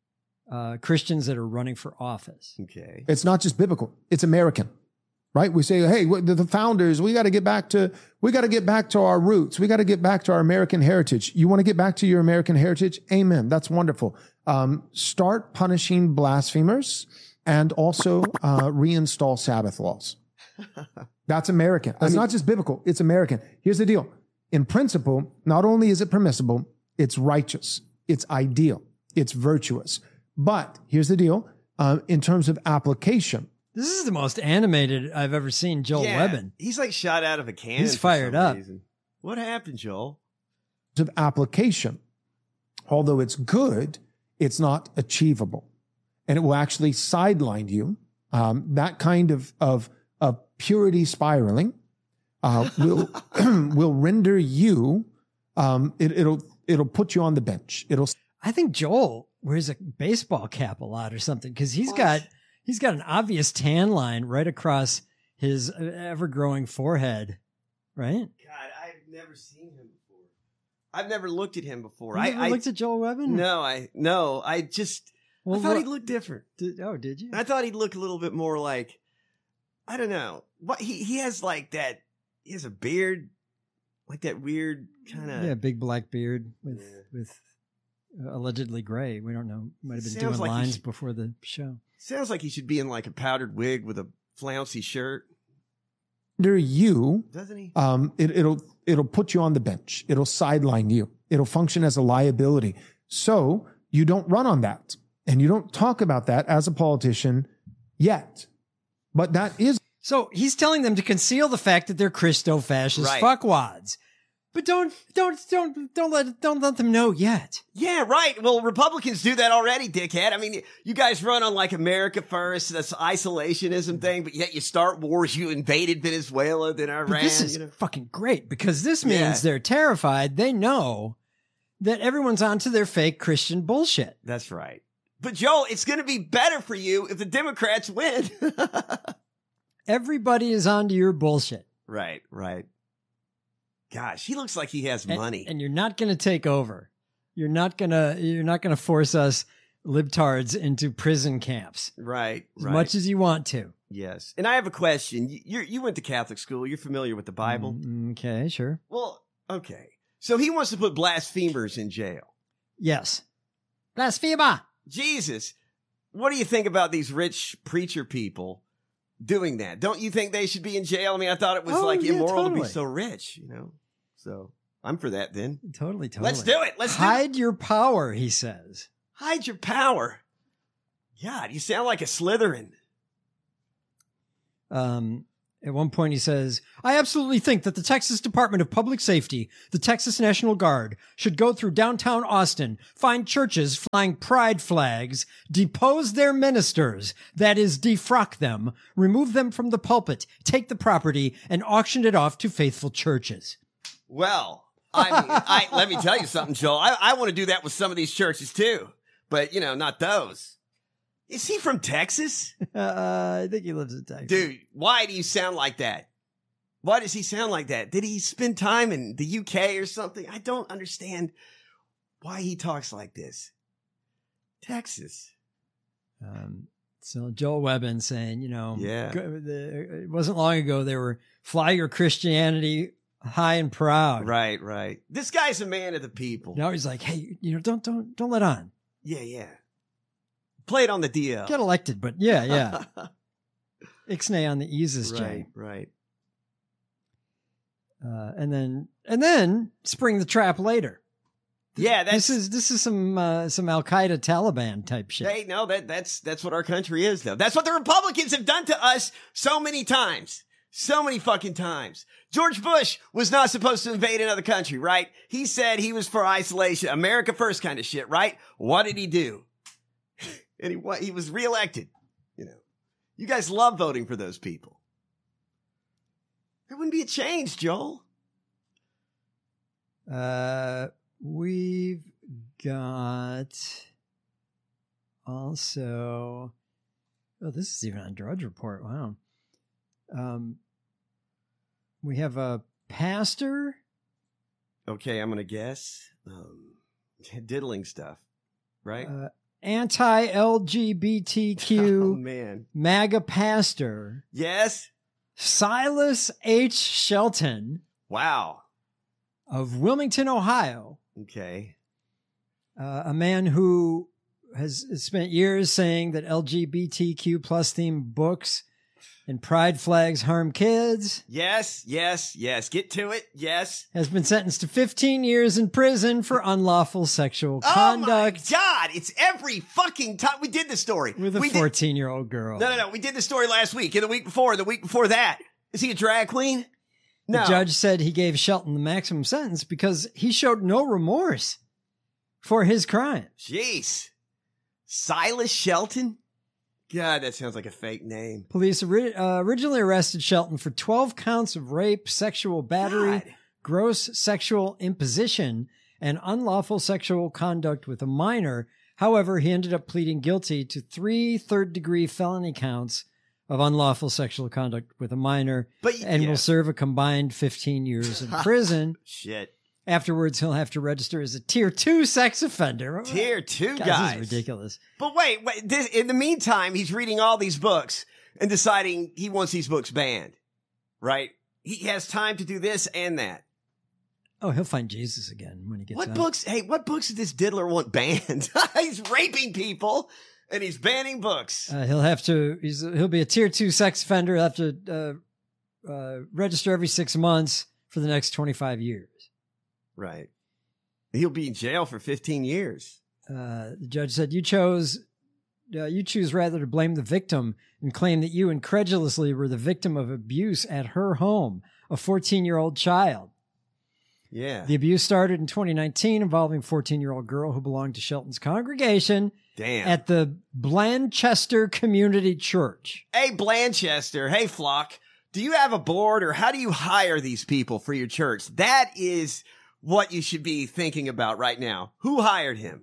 [SPEAKER 2] uh, Christians that are running for office.
[SPEAKER 1] Okay.
[SPEAKER 4] It's not just biblical. It's American, right? We say, hey, what- the the founders, we got to get back to, we got to get back to our roots. We got to get back to our American heritage. You want to get back to your American heritage? Amen. That's wonderful. Um, start punishing blasphemers and also uh, reinstall Sabbath laws. That's American. That's not just biblical. It's American. Here's the deal. In principle, not only is it permissible, it's righteous, it's ideal, it's virtuous. But here's the deal. Uh, in terms of application,
[SPEAKER 2] This is the most animated I've ever seen Joel
[SPEAKER 1] Yeah,
[SPEAKER 2] Webbin.
[SPEAKER 1] He's like shot out of a cannon.
[SPEAKER 2] He's
[SPEAKER 1] for
[SPEAKER 2] fired
[SPEAKER 1] some
[SPEAKER 2] up.
[SPEAKER 1] reason. What happened, Joel?
[SPEAKER 4] of application, although it's good, it's not achievable. And it will actually sideline you. Um, that kind of, of, of purity spiraling uh, will, will render you, um, it, it'll, it'll put you on the bench. It'll
[SPEAKER 2] I think Joel wears a baseball cap a lot or something because he's
[SPEAKER 1] What?
[SPEAKER 2] got he's got an obvious tan line right across his ever growing forehead, right?
[SPEAKER 1] God, I've never seen him before. I've never looked at him before.
[SPEAKER 2] You
[SPEAKER 1] I,
[SPEAKER 2] ever
[SPEAKER 1] I
[SPEAKER 2] looked at Joel Webbin?
[SPEAKER 1] no, I no, I just
[SPEAKER 2] Well,
[SPEAKER 1] I thought
[SPEAKER 2] what-
[SPEAKER 1] he'd look different.
[SPEAKER 2] Did, oh, did you?
[SPEAKER 1] I thought he'd look a little bit more like I don't know. What he he has like that. He has a beard, like that weird kind of.
[SPEAKER 2] Yeah, big black beard with
[SPEAKER 1] Yeah.
[SPEAKER 2] with uh, allegedly gray. We don't know. Might have been
[SPEAKER 1] Sounds
[SPEAKER 2] doing
[SPEAKER 1] like he
[SPEAKER 2] lines
[SPEAKER 1] should-
[SPEAKER 2] before the show.
[SPEAKER 1] Sounds like he should be in like a powdered wig with a flouncy shirt,
[SPEAKER 4] render you,
[SPEAKER 1] doesn't he?
[SPEAKER 4] um, it, it'll, it'll put you on the bench. It'll sideline you. It'll function as a liability. So you don't run on that and you don't talk about that as a politician yet. But that is
[SPEAKER 2] So he's telling them to conceal the fact that they're Christo-fascist
[SPEAKER 1] Right.
[SPEAKER 2] fuckwads, but don't don't don't don't let don't let them know yet.
[SPEAKER 1] Yeah, right. Well, Republicans do that already, dickhead. I mean, you guys run on like America first, this isolationism thing, but yet you start wars. You invaded Venezuela, then Iran.
[SPEAKER 2] But this is
[SPEAKER 1] you know?
[SPEAKER 2] fucking great because this means
[SPEAKER 1] Yeah.
[SPEAKER 2] they're terrified. They know that everyone's onto their fake Christian bullshit.
[SPEAKER 1] That's right. But Joel, it's going to be better for you if the Democrats win.
[SPEAKER 2] Everybody is onto your bullshit.
[SPEAKER 1] Right, right. Gosh, he looks like he has
[SPEAKER 2] And-
[SPEAKER 1] money.
[SPEAKER 2] And you're not going to take over. You're not going to you're not going to force us libtards into prison camps
[SPEAKER 1] right,
[SPEAKER 2] as
[SPEAKER 1] right.
[SPEAKER 2] much as you want to.
[SPEAKER 1] yes. And I have a question. You you're, you went to Catholic school. You're familiar with the Bible.
[SPEAKER 2] Mm, okay, sure.
[SPEAKER 1] Well, okay. So he wants to put blasphemers in jail.
[SPEAKER 2] Yes. Blasphemer.
[SPEAKER 1] Jesus. What do you think about these rich preacher people doing that? Don't you think they should be in jail? I mean, I thought it was
[SPEAKER 2] Oh,
[SPEAKER 1] like
[SPEAKER 2] yeah,
[SPEAKER 1] immoral to
[SPEAKER 2] totally.
[SPEAKER 1] be so rich, you know? So I'm for that then.
[SPEAKER 2] Totally, totally.
[SPEAKER 1] Let's do it. Let's do it.
[SPEAKER 2] Hide your power, he says.
[SPEAKER 1] Hide your power. God, you sound like a Slytherin.
[SPEAKER 2] Um, at one point, he says, I absolutely think that the Texas Department of Public Safety, the Texas National Guard, should go through downtown Austin, find churches flying pride flags, depose their ministers, that is, defrock them, remove them from the pulpit, take the property, and auction it off to faithful churches.
[SPEAKER 1] Well, I mean, I, let me tell you something, Joel. I, I want to do that with some of these churches too, but you know, not those. Is he from Texas?
[SPEAKER 2] Uh, I think he lives in Texas.
[SPEAKER 1] Dude, why do you sound like that? Why does he sound like that? Did he spend time in the U K or something? I don't understand why he talks like this. Texas.
[SPEAKER 2] Um, so Joel Webbin saying, you know,
[SPEAKER 1] Yeah.
[SPEAKER 2] go- the, it wasn't long ago they were fly your Christianity high and proud.
[SPEAKER 1] Right, right. This guy's a man of the people.
[SPEAKER 2] Now he's like, hey, you know, don't don't don't let on.
[SPEAKER 1] Yeah, yeah. Play it on the D L.
[SPEAKER 2] Get elected, but yeah, yeah. Ixnay on the eases,
[SPEAKER 1] right,
[SPEAKER 2] Jay.
[SPEAKER 1] right.
[SPEAKER 2] Uh, and then and then spring the trap later.
[SPEAKER 1] Yeah, that's
[SPEAKER 2] This is this is some uh, some Al Qaeda Taliban type shit.
[SPEAKER 1] Hey, no, that that's that's what our country is, though. That's what the Republicans have done to us so many times. So many fucking times. George Bush was not supposed to invade another country, right? He said he was for isolation, America first kind of shit, right? What did he do? And he what he was reelected. You know, you guys love voting for those people. There wouldn't be a change, Joel.
[SPEAKER 2] Uh, we've got also. Oh, this is even on Drudge Report. Wow. Um, we have a pastor.
[SPEAKER 1] Okay, I'm gonna guess. Um, diddling stuff, right?
[SPEAKER 2] Uh, anti-L G B T
[SPEAKER 1] oh
[SPEAKER 2] Q
[SPEAKER 1] man,
[SPEAKER 2] MAGA pastor
[SPEAKER 1] yes.
[SPEAKER 2] Silas H. Shelton
[SPEAKER 1] Wow.
[SPEAKER 2] of Wilmington, Ohio,
[SPEAKER 1] Okay.
[SPEAKER 2] uh, a man who has spent years saying that L G B T Q plus themed books and pride flags harm kids,
[SPEAKER 1] Yes, yes, yes. Get to it. Yes.
[SPEAKER 2] has been sentenced to fifteen years in prison for unlawful sexual
[SPEAKER 1] Oh
[SPEAKER 2] conduct
[SPEAKER 1] my God! It's every fucking time we did this story
[SPEAKER 2] with a
[SPEAKER 1] we did-
[SPEAKER 2] fourteen-year-old girl.
[SPEAKER 1] No, no, no. We did the story last week, and the week before, and the week before that. Is he a drag queen? No.
[SPEAKER 2] The judge said he gave Shelton the maximum sentence because he showed no remorse for his crime.
[SPEAKER 1] Jeez. Silas Shelton? God, that sounds like a fake name.
[SPEAKER 2] Police ori- uh, originally arrested Shelton for twelve counts of rape, sexual battery,
[SPEAKER 1] God.
[SPEAKER 2] gross sexual imposition, and unlawful sexual conduct with a minor. However, he ended up pleading guilty to three third-degree felony counts of unlawful sexual conduct with a minor,
[SPEAKER 1] But
[SPEAKER 2] and
[SPEAKER 1] yeah.
[SPEAKER 2] will serve a combined fifteen years in prison.
[SPEAKER 1] Shit.
[SPEAKER 2] Afterwards, he'll have to register as a tier two sex offender.
[SPEAKER 1] Tier two
[SPEAKER 2] God,
[SPEAKER 1] guys.
[SPEAKER 2] This is ridiculous.
[SPEAKER 1] But wait, wait. This, in the meantime, he's reading all these books and deciding he wants these books banned. Right? He has time to do this and that.
[SPEAKER 2] Oh, he'll find Jesus again when he gets
[SPEAKER 1] What
[SPEAKER 2] out.
[SPEAKER 1] books? Hey, what books does this diddler want banned? He's raping people and he's banning books.
[SPEAKER 2] Uh, he'll have to. He's he'll be a tier two sex offender. He'll have to uh, uh, register every six months for the next twenty five years.
[SPEAKER 1] Right. He'll be in jail for fifteen years.
[SPEAKER 2] Uh, the judge said, "You chose. Uh, you choose rather to blame the victim and claim that you incredulously were the victim of abuse at her home, a fourteen year old child."
[SPEAKER 1] Yeah.
[SPEAKER 2] The abuse started in twenty nineteen, involving a fourteen year old girl who belonged to Shelton's congregation
[SPEAKER 1] Damn.
[SPEAKER 2] at the Blanchester Community Church.
[SPEAKER 1] Hey, Blanchester. Hey, Flock. Do you have a board or how do you hire these people for your church? That is what you should be thinking about right now. Who hired him?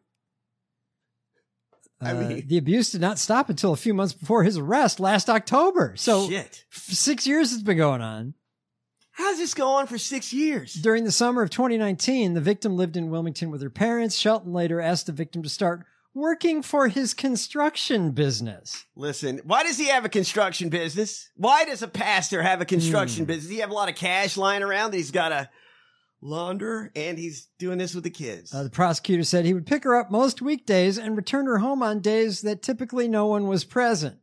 [SPEAKER 1] I
[SPEAKER 2] Uh,
[SPEAKER 1] mean-
[SPEAKER 2] the abuse did not stop until a few months before his arrest last October. So
[SPEAKER 1] Shit.
[SPEAKER 2] f- six years has been going on.
[SPEAKER 1] How's this go on for six years?
[SPEAKER 2] During the summer of twenty nineteen, the victim lived in Wilmington with her parents. Shelton later asked the victim to start working for his construction business.
[SPEAKER 1] Listen, why does he have a construction business? Why does a pastor have a construction
[SPEAKER 2] Hmm.
[SPEAKER 1] business? Does he have a lot of cash lying around that he's got to launderer, and he's doing this with the kids.
[SPEAKER 2] Uh, the prosecutor said he would pick her up most weekdays and return her home on days that typically no one was present.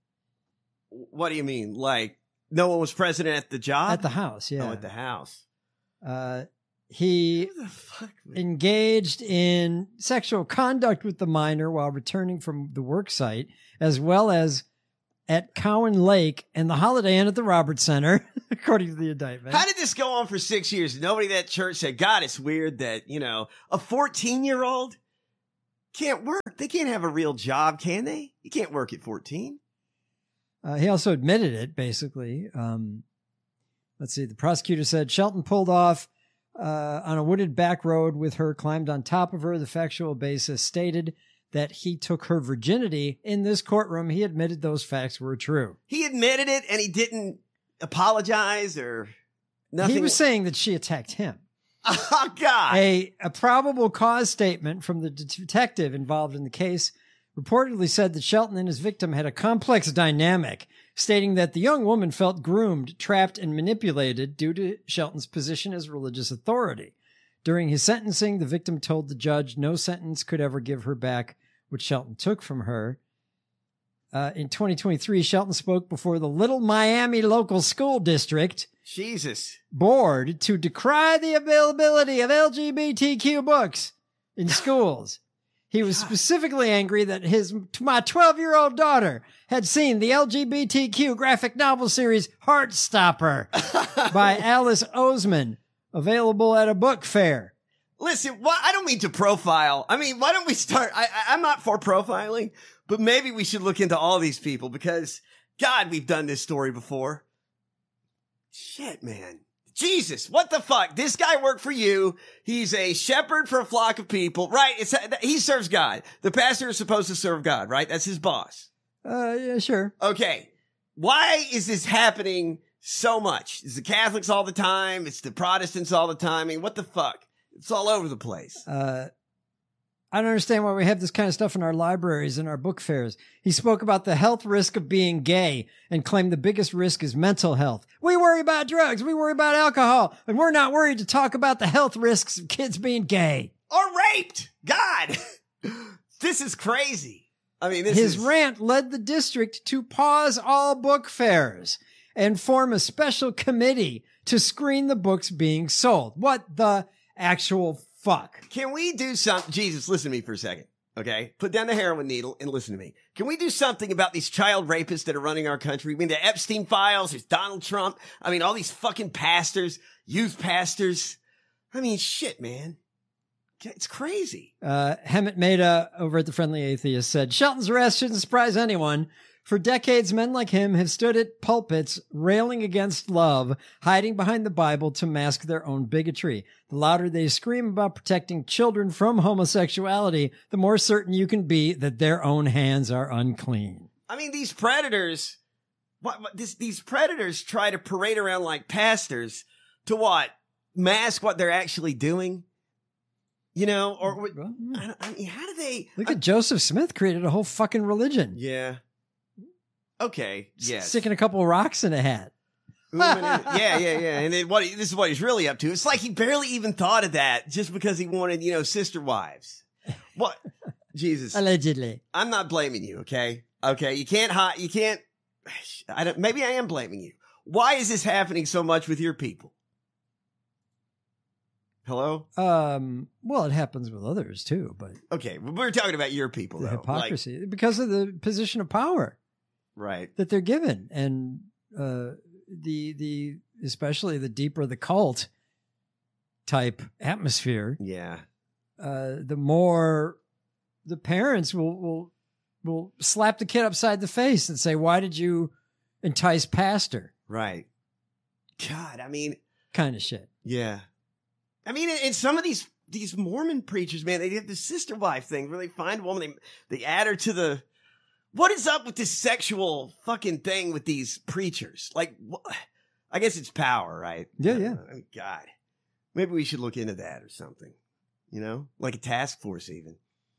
[SPEAKER 1] What do you mean? Like, no one was present at the job?
[SPEAKER 2] At the house, yeah.
[SPEAKER 1] Oh, at the house.
[SPEAKER 2] Uh, he
[SPEAKER 1] What the fuck, man?
[SPEAKER 2] engaged in sexual conduct with the minor while returning from the work site, as well as at Cowan Lake and the Holiday Inn at the Roberts Center, according to the indictment.
[SPEAKER 1] How did this go on for six years? Nobody at that church said, God, it's weird that, you know, a fourteen-year-old can't work. They can't have a real job, can they? You can't work at fourteen.
[SPEAKER 2] Uh, he also admitted it, basically. Um, let's see. The prosecutor said Shelton pulled off uh, on a wooded back road with her, climbed on top of her. The factual basis stated that he took her virginity. In this courtroom, he admitted those facts were true.
[SPEAKER 1] He admitted it, and he didn't apologize or nothing.
[SPEAKER 2] He was saying that she attacked him.
[SPEAKER 1] Oh, God.
[SPEAKER 2] A, a probable cause statement from the detective involved in the case reportedly said that Shelton and his victim had a complex dynamic, stating that the young woman felt groomed, trapped, and manipulated due to Shelton's position as religious authority. During his sentencing, the victim told the judge no sentence could ever give her back what Shelton took from her. Uh, in twenty twenty-three, Shelton spoke before the Little Miami Local School District
[SPEAKER 1] Jesus.
[SPEAKER 2] Board to decry the availability of L G B T Q books in schools. He was specifically angry that his my twelve-year-old daughter had seen the L G B T Q graphic novel series Heartstopper by Alice Oseman, available at a book fair.
[SPEAKER 1] Listen, why, I don't mean to profile. I mean, why don't we start? I, I, I'm not for profiling, but maybe we should look into all these people because, God, we've done this story before. Shit, man. Jesus, what the fuck? This guy worked for you. He's a shepherd for a flock of people, right? It's he serves God. The pastor is supposed to serve God, right? That's his boss.
[SPEAKER 2] Uh, yeah, sure.
[SPEAKER 1] Okay. Why is this happening so much? It's the Catholics all the time. It's the Protestants all the time. I mean, what the fuck? It's all over the place.
[SPEAKER 2] Uh, I don't understand why we have this kind of stuff in our libraries and our book fairs. He spoke about the health risk of being gay and claimed the biggest risk is mental health. We worry about drugs. We worry about alcohol. And we're not worried to talk about the health risks of kids being gay.
[SPEAKER 1] Or raped. God. This is crazy. I mean, this
[SPEAKER 2] His
[SPEAKER 1] is...
[SPEAKER 2] rant led the district to pause all book fairs and form a special committee to screen the books being sold. What the actual fuck?
[SPEAKER 1] Can we do something? Jesus, listen to me for a second. Okay? Put down the heroin needle and listen to me. Can we do something about these child rapists that are running our country? I mean, the Epstein files, there's Donald Trump. I mean, all these fucking pastors, youth pastors. I mean, shit, man. It's crazy.
[SPEAKER 2] Uh, Hemant Mehta over at the Friendly Atheist said, Shelton's arrest shouldn't surprise anyone. For decades, men like him have stood at pulpits railing against love, hiding behind the Bible to mask their own bigotry. The louder they scream about protecting children from homosexuality, the more certain you can be that their own hands are unclean.
[SPEAKER 1] I mean, these predators, what, what this, these predators try to parade around like pastors to what? Mask what they're actually doing? You know, or what, I, don't, I mean, how do they?
[SPEAKER 2] Look
[SPEAKER 1] I,
[SPEAKER 2] at Joseph Smith created a whole fucking religion.
[SPEAKER 1] Yeah. Okay. Yes.
[SPEAKER 2] Sticking a couple of rocks in a hat.
[SPEAKER 1] yeah, yeah, yeah. And then what? This is what he's really up to. It's like he barely even thought of that just because he wanted, you know, sister wives. What? Jesus.
[SPEAKER 2] Allegedly.
[SPEAKER 1] I'm not blaming you. Okay. Okay. You can't hide. You can't. I don't. Maybe I am blaming you. Why is this happening so much with your people? Hello?
[SPEAKER 2] Um, well, it happens with others too, but
[SPEAKER 1] okay, we're talking about your people,
[SPEAKER 2] the
[SPEAKER 1] though.
[SPEAKER 2] hypocrisy like, because of the position of power,
[SPEAKER 1] right?
[SPEAKER 2] That they're given, and uh, the the especially the deeper the cult type atmosphere,
[SPEAKER 1] yeah,
[SPEAKER 2] uh, the more the parents will will will slap the kid upside the face and say, "Why did you entice pastor?"
[SPEAKER 1] Right. God, I mean,
[SPEAKER 2] kind of shit.
[SPEAKER 1] Yeah. I mean, in some of these these Mormon preachers, man, they have this sister wife thing where they find a woman, they, they add her to the... What is up with this sexual fucking thing with these preachers? Like, wh- I guess it's power, right?
[SPEAKER 2] Yeah, yeah.
[SPEAKER 1] I mean, God. Maybe we should look into that or something. You know? Like a task force, even.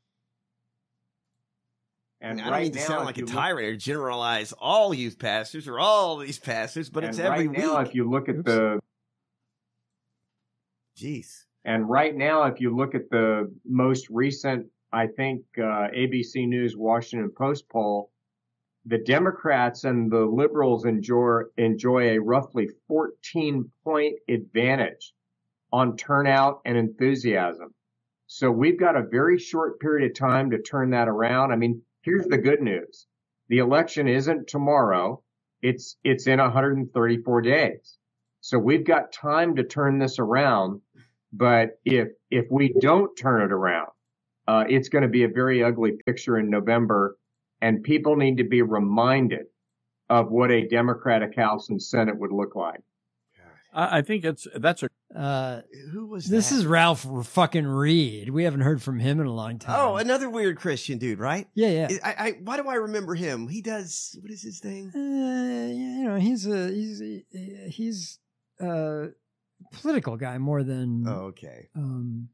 [SPEAKER 1] And I, mean, I don't mean to now, sound like a tyrant or generalize all youth pastors or all these pastors, but it's every
[SPEAKER 5] right now,
[SPEAKER 1] week.
[SPEAKER 5] if you look at
[SPEAKER 2] Oops.
[SPEAKER 5] the...
[SPEAKER 1] Jeez.
[SPEAKER 5] And right now, if you look at the most recent, I think, uh, A B C News Washington Post poll, the Democrats and the liberals enjoy, enjoy a roughly fourteen point advantage on turnout and enthusiasm. So we've got a very short period of time to turn that around. I mean, here's the good news. The election isn't tomorrow. It's, it's in one hundred thirty-four days. So we've got time to turn this around. But if, if we don't turn it around, uh, it's going to be a very ugly picture in November. And people need to be reminded of what a Democratic House and Senate would look like.
[SPEAKER 6] I think it's that's a.
[SPEAKER 2] Uh,
[SPEAKER 1] Who was
[SPEAKER 2] this
[SPEAKER 1] that?
[SPEAKER 2] is Ralph fucking Reed. We haven't heard from him in a long time.
[SPEAKER 1] Oh, another weird Christian dude, right?
[SPEAKER 2] yeah, yeah.
[SPEAKER 1] I, I, why do I remember him? He does, what is his thing?
[SPEAKER 2] Uh, you know, he's a he's a, he's a political guy more than.
[SPEAKER 1] Oh, okay.
[SPEAKER 2] Um,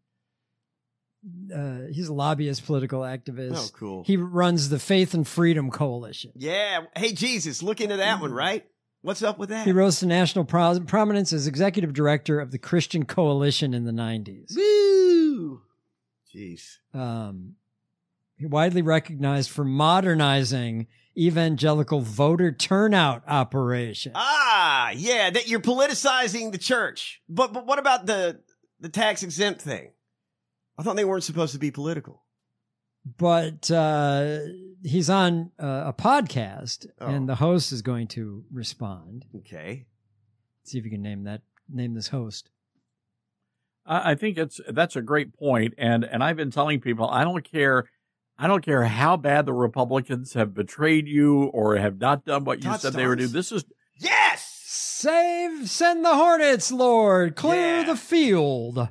[SPEAKER 2] uh, he's a lobbyist, political activist.
[SPEAKER 1] Oh, cool.
[SPEAKER 2] He runs the Faith and Freedom Coalition.
[SPEAKER 1] Yeah. Hey, Jesus, look into that one, right? What's up with that?
[SPEAKER 2] He rose to national pro- prominence as executive director of the Christian Coalition in the nineties.
[SPEAKER 1] Woo! Jeez.
[SPEAKER 2] Um, he widely recognized for modernizing evangelical voter turnout operation.
[SPEAKER 1] Ah, yeah, that you're politicizing the church. But but what about the the tax exempt thing? I thought they weren't supposed to be political.
[SPEAKER 2] But uh, he's on uh, a podcast,
[SPEAKER 1] Oh.
[SPEAKER 2] and the host is going to respond.
[SPEAKER 1] Okay.
[SPEAKER 2] See if you can name that name this host.
[SPEAKER 6] I I think it's that's a great point, and and I've been telling people I don't care, I don't care how bad the Republicans have betrayed you or have not done what you
[SPEAKER 1] Todd
[SPEAKER 6] said they would do.
[SPEAKER 1] Starnes.
[SPEAKER 6] This is
[SPEAKER 1] Yes!
[SPEAKER 2] Save, send the Hornets, Lord. Clear
[SPEAKER 1] Yeah.
[SPEAKER 2] the field.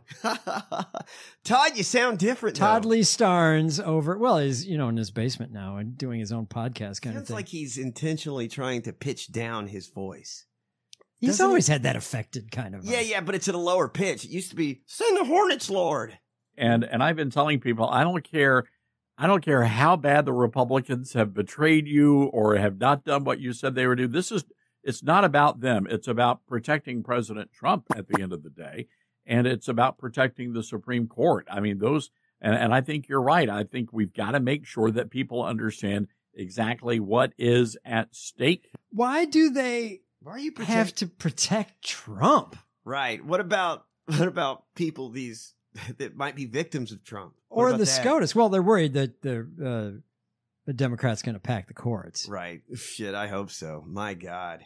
[SPEAKER 1] Todd, you sound different.
[SPEAKER 2] Todd
[SPEAKER 1] though.
[SPEAKER 2] Lee Starnes over, well, he's, you know, in his basement now and doing his own podcast kind of
[SPEAKER 1] Sounds
[SPEAKER 2] thing.
[SPEAKER 1] like he's intentionally trying to pitch down his voice.
[SPEAKER 2] he's
[SPEAKER 1] doesn't
[SPEAKER 2] always had that affected kind of.
[SPEAKER 1] Yeah, yeah, but it's at a lower pitch. It used to be, send the Hornets, Lord.
[SPEAKER 6] and and I've been telling people I don't care, I don't care how bad the Republicans have betrayed you or have not done what you said they would do. This is it's not about them. It's about protecting President Trump at the end of the day, and it's about protecting the Supreme Court. I mean, those, and, and I think you're right. I think we've got to make sure that people understand exactly what is at stake.
[SPEAKER 2] Why do they
[SPEAKER 1] Why are you
[SPEAKER 2] have
[SPEAKER 1] protect-
[SPEAKER 2] to protect Trump?
[SPEAKER 1] Right. What about what about people these that might be victims of Trump? What
[SPEAKER 2] Or
[SPEAKER 1] about
[SPEAKER 2] the
[SPEAKER 1] that?
[SPEAKER 2] SCOTUS? Well, they're worried that the, uh, the Democrats going to pack the courts.
[SPEAKER 1] Right. Shit, I hope so. My God.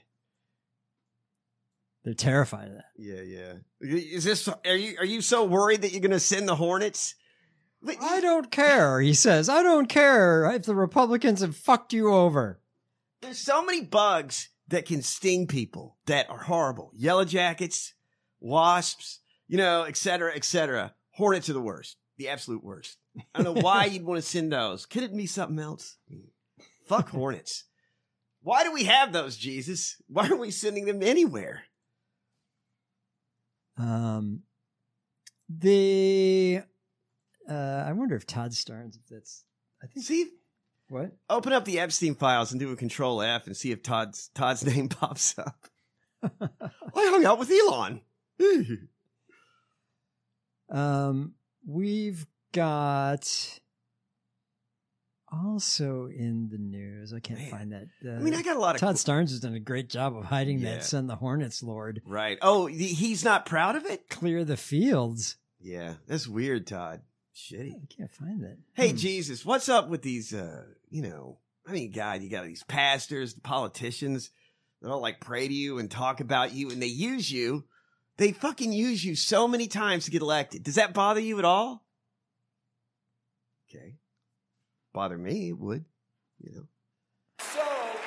[SPEAKER 2] They're terrified of that.
[SPEAKER 1] Yeah, yeah. Is this are you are you so worried that you're gonna send the Hornets? But
[SPEAKER 2] I don't care, he says. I don't care if the Republicans have fucked you over.
[SPEAKER 1] There's so many bugs that can sting people that are horrible. Yellow jackets, wasps, you know, et cetera, et cetera. Hornets are the worst. The absolute worst. I don't know why you'd want to send those. Could it be something else? Fuck hornets. Why do we have those, Jesus? Why are we sending them anywhere?
[SPEAKER 2] Um, the uh, I wonder if Todd Starnes, if that's, I think,
[SPEAKER 1] See,
[SPEAKER 2] what?
[SPEAKER 1] open up the Epstein files and do a control F and see if Todd's Todd's name pops up. I hung out with Elon.
[SPEAKER 2] Um, we've got also in the news. I can't
[SPEAKER 1] Man.
[SPEAKER 2] find that. Uh,
[SPEAKER 1] I mean, I got a lot of
[SPEAKER 2] Todd Starnes has done a great job of hiding
[SPEAKER 1] Yeah.
[SPEAKER 2] that "Send the Hornets, Lord."
[SPEAKER 1] Right. Oh, he- he's not proud of it?
[SPEAKER 2] Clear the fields.
[SPEAKER 1] Yeah, that's weird, Todd. Shitty.
[SPEAKER 2] I can't find that.
[SPEAKER 1] Hey,
[SPEAKER 2] Hmm.
[SPEAKER 1] Jesus, what's up with these, uh, you know, I mean, God, you got these pastors, politicians that all like pray to you and talk about you and they use you. They fucking use you so many times to get elected. Does that bother you at all? Okay. Bother me, it would, you know.
[SPEAKER 7] So,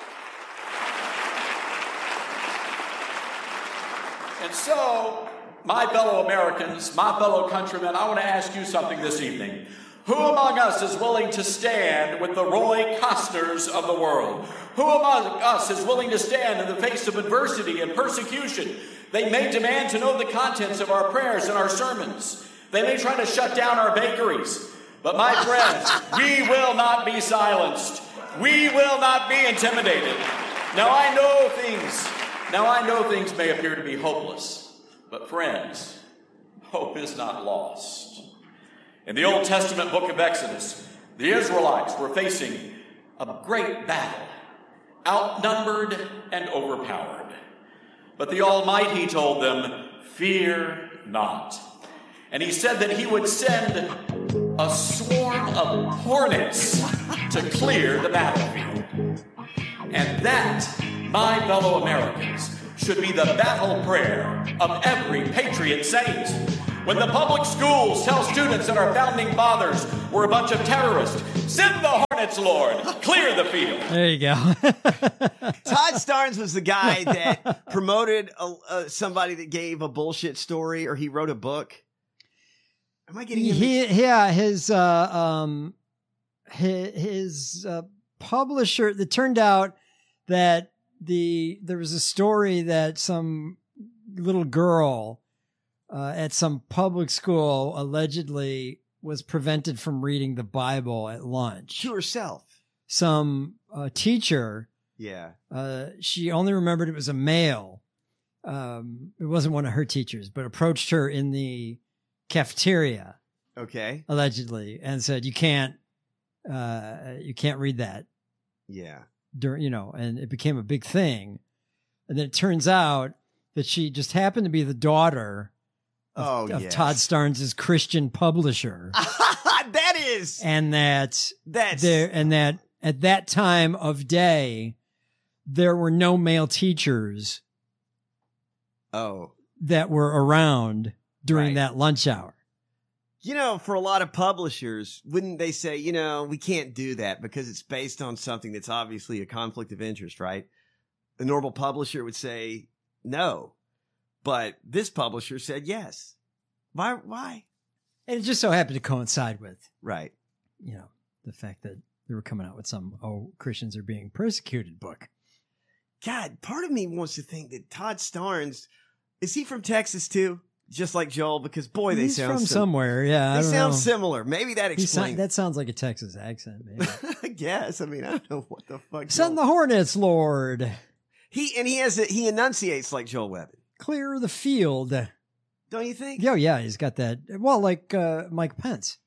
[SPEAKER 7] and so, my fellow Americans, my fellow countrymen, I want to ask you something this evening. Who among us is willing to stand with the Roy Costners of the world? Who among us is willing to stand in the face of adversity and persecution? They may demand to know the contents of our prayers and our sermons. They may try to shut down our bakeries. But my friends, we will not be silenced. We will not be intimidated. Now I know things, now I know things may appear to be hopeless. But friends, hope is not lost. In the Old Testament book of Exodus, the Israelites were facing a great battle, outnumbered and overpowered. But the Almighty told them, "Fear not." And he said that he would send a swarm of hornets to clear the battlefield. And that, my fellow Americans, should be the battle prayer of every patriot saint. When the public schools tell students that our founding fathers were a bunch of terrorists, send the hornets, Lord, clear the field.
[SPEAKER 2] There you go.
[SPEAKER 1] Todd Starnes was the guy that promoted a, uh, somebody that gave a bullshit story, or he wrote a book. Am I getting him?
[SPEAKER 2] He, yeah, his uh, um, his, his uh, publisher. It turned out that the there was a story that some little girl uh, at some public school allegedly was prevented from reading the Bible at lunch
[SPEAKER 1] To herself.
[SPEAKER 2] Some uh, teacher,
[SPEAKER 1] Yeah.
[SPEAKER 2] uh, she only remembered it was a male. Um, it wasn't one of her teachers, but approached her in the cafeteria,
[SPEAKER 1] Okay.
[SPEAKER 2] allegedly, and said, "You can't, uh, you can't read that."
[SPEAKER 1] Yeah.
[SPEAKER 2] During, you know, and it became a big thing. And then it turns out that she just happened to be the daughter of,
[SPEAKER 1] Oh,
[SPEAKER 2] of
[SPEAKER 1] yes.
[SPEAKER 2] Todd Starnes' Christian publisher,
[SPEAKER 1] That is.
[SPEAKER 2] and that
[SPEAKER 1] That's.
[SPEAKER 2] there, and that at that time of day, there were no male teachers
[SPEAKER 1] Oh.
[SPEAKER 2] that were around during
[SPEAKER 1] Right.
[SPEAKER 2] that lunch hour.
[SPEAKER 1] You know, for a lot of publishers, wouldn't they say, you know, we can't do that because it's based on something that's obviously a conflict of interest, right? A normal publisher would say no, but this publisher said yes. Why? Why?
[SPEAKER 2] And it just so happened to coincide with,
[SPEAKER 1] Right.
[SPEAKER 2] you know, the fact that they were coming out with some "Oh, Christians are being persecuted" book.
[SPEAKER 1] God, part of me wants to think that Todd Starnes, is he from Texas too? Just like Joel, because boy, they
[SPEAKER 2] He's
[SPEAKER 1] sound
[SPEAKER 2] from
[SPEAKER 1] sim-
[SPEAKER 2] somewhere. Yeah, I
[SPEAKER 1] They
[SPEAKER 2] don't
[SPEAKER 1] sound
[SPEAKER 2] know.
[SPEAKER 1] similar. Maybe that
[SPEAKER 2] He sound-
[SPEAKER 1] explains.
[SPEAKER 2] that sounds like a Texas accent. Maybe.
[SPEAKER 1] I guess. I mean, I don't know what the fuck.
[SPEAKER 2] Send
[SPEAKER 1] Joel-
[SPEAKER 2] the hornets, Lord.
[SPEAKER 1] he and he has a, he enunciates like Joel Webben,
[SPEAKER 2] Clear the field.
[SPEAKER 1] don't you think?
[SPEAKER 2] Yeah, yeah, he's got that. Well, like uh, Mike Pence.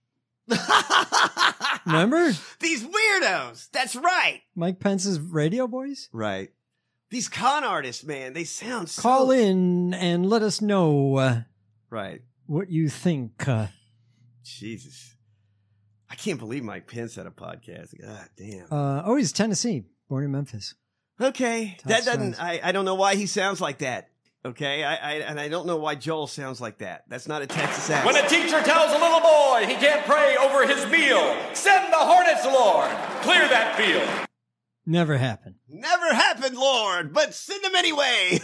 [SPEAKER 2] Remember
[SPEAKER 1] These weirdos. That's right.
[SPEAKER 2] Mike Pence's radio voice?
[SPEAKER 1] Right. These con artists, man, they sound so.
[SPEAKER 2] Call in and let us know uh,
[SPEAKER 1] Right.
[SPEAKER 2] what you think. Uh,
[SPEAKER 1] Jesus. I can't believe Mike Pence had a podcast. God damn.
[SPEAKER 2] uh, oh, he's Tennessee, born in Memphis.
[SPEAKER 1] Okay.
[SPEAKER 2] Todd
[SPEAKER 1] That doesn't,
[SPEAKER 2] Starnes.
[SPEAKER 1] I, I don't know why he sounds like that. Okay. I, I, and I don't know why Joel sounds like that. That's not a Texas accent.
[SPEAKER 7] When a teacher tells a little boy he can't pray over his meal, send the hornets, Lord, clear that field.
[SPEAKER 2] Never happened.
[SPEAKER 1] Never happened, Lord, but send them anyway.